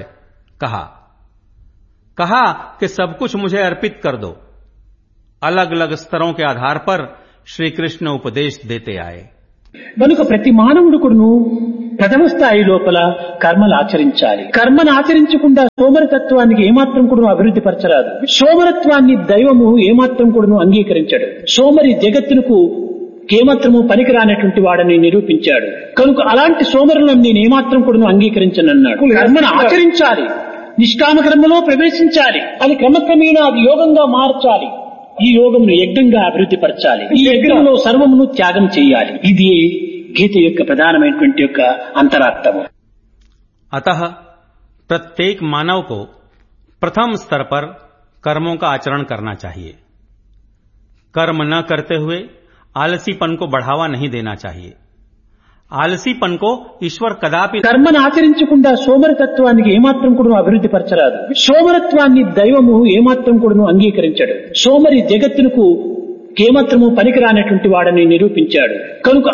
कहा कि सब कुछ मुझे अर्पित कर दो। अलग अलग स्तरों के आधार पर श्री कृष्ण उपदेश देते आए। కనుక ప్రతి మానవుడు కూడాను ప్రథమ స్థాయి లోపల కర్మలు ఆచరించాలి. కర్మను ఆచరించకుండా సోమరతత్వానికి ఏమాత్రం కూడాను అభివృద్ధి పరచరాదు. సోమరత్వాన్ని దైవము ఏమాత్రం కూడాను అంగీకరించడు. సోమరి జగత్తునకు ఏమాత్రము పనికిరానటువంటి వాడని నిరూపించాడు. కనుక అలాంటి సోమరులను నేను ఏమాత్రం కూడాను అంగీకరించనన్నాడు. కర్మను ఆచరించాలి, నిష్కామ కర్మలో ప్రవేశించాలి, అది క్రమక్రమేణా అది యోగంగా మార్చాలి. ఈ యోగమును యజ్ఞంగా అభివృద్ధి పరచాలి. ఈ యజ్ఞంలో సర్వమును త్యాగం చేయాలి. ఇది గీత యొక్క ప్రధానమైనటువంటి యొక్క అంతరార్థము. अतः प्रत्येक मानव को प्रथम स्तर पर कर्मों का आचरण करना चाहिए। कर्म न करते हुए आलसीपन को बढ़ावा नहीं देना चाहिए। ఆలసీపన్ को ईश्वर कदापि కర్మను ఆచరించకుండా సోమరతత్వానికి ఏమాత్రం కూడాను అభివృద్ధి పరచరాదు. సోమరత్వాన్ని దైవము ఏమాత్రం కూడాను అంగీకరించడు. సోమరి జగత్తునకు ఏమాత్రము పనికిరానటువంటి వాడని నిరూపించాడు. కనుక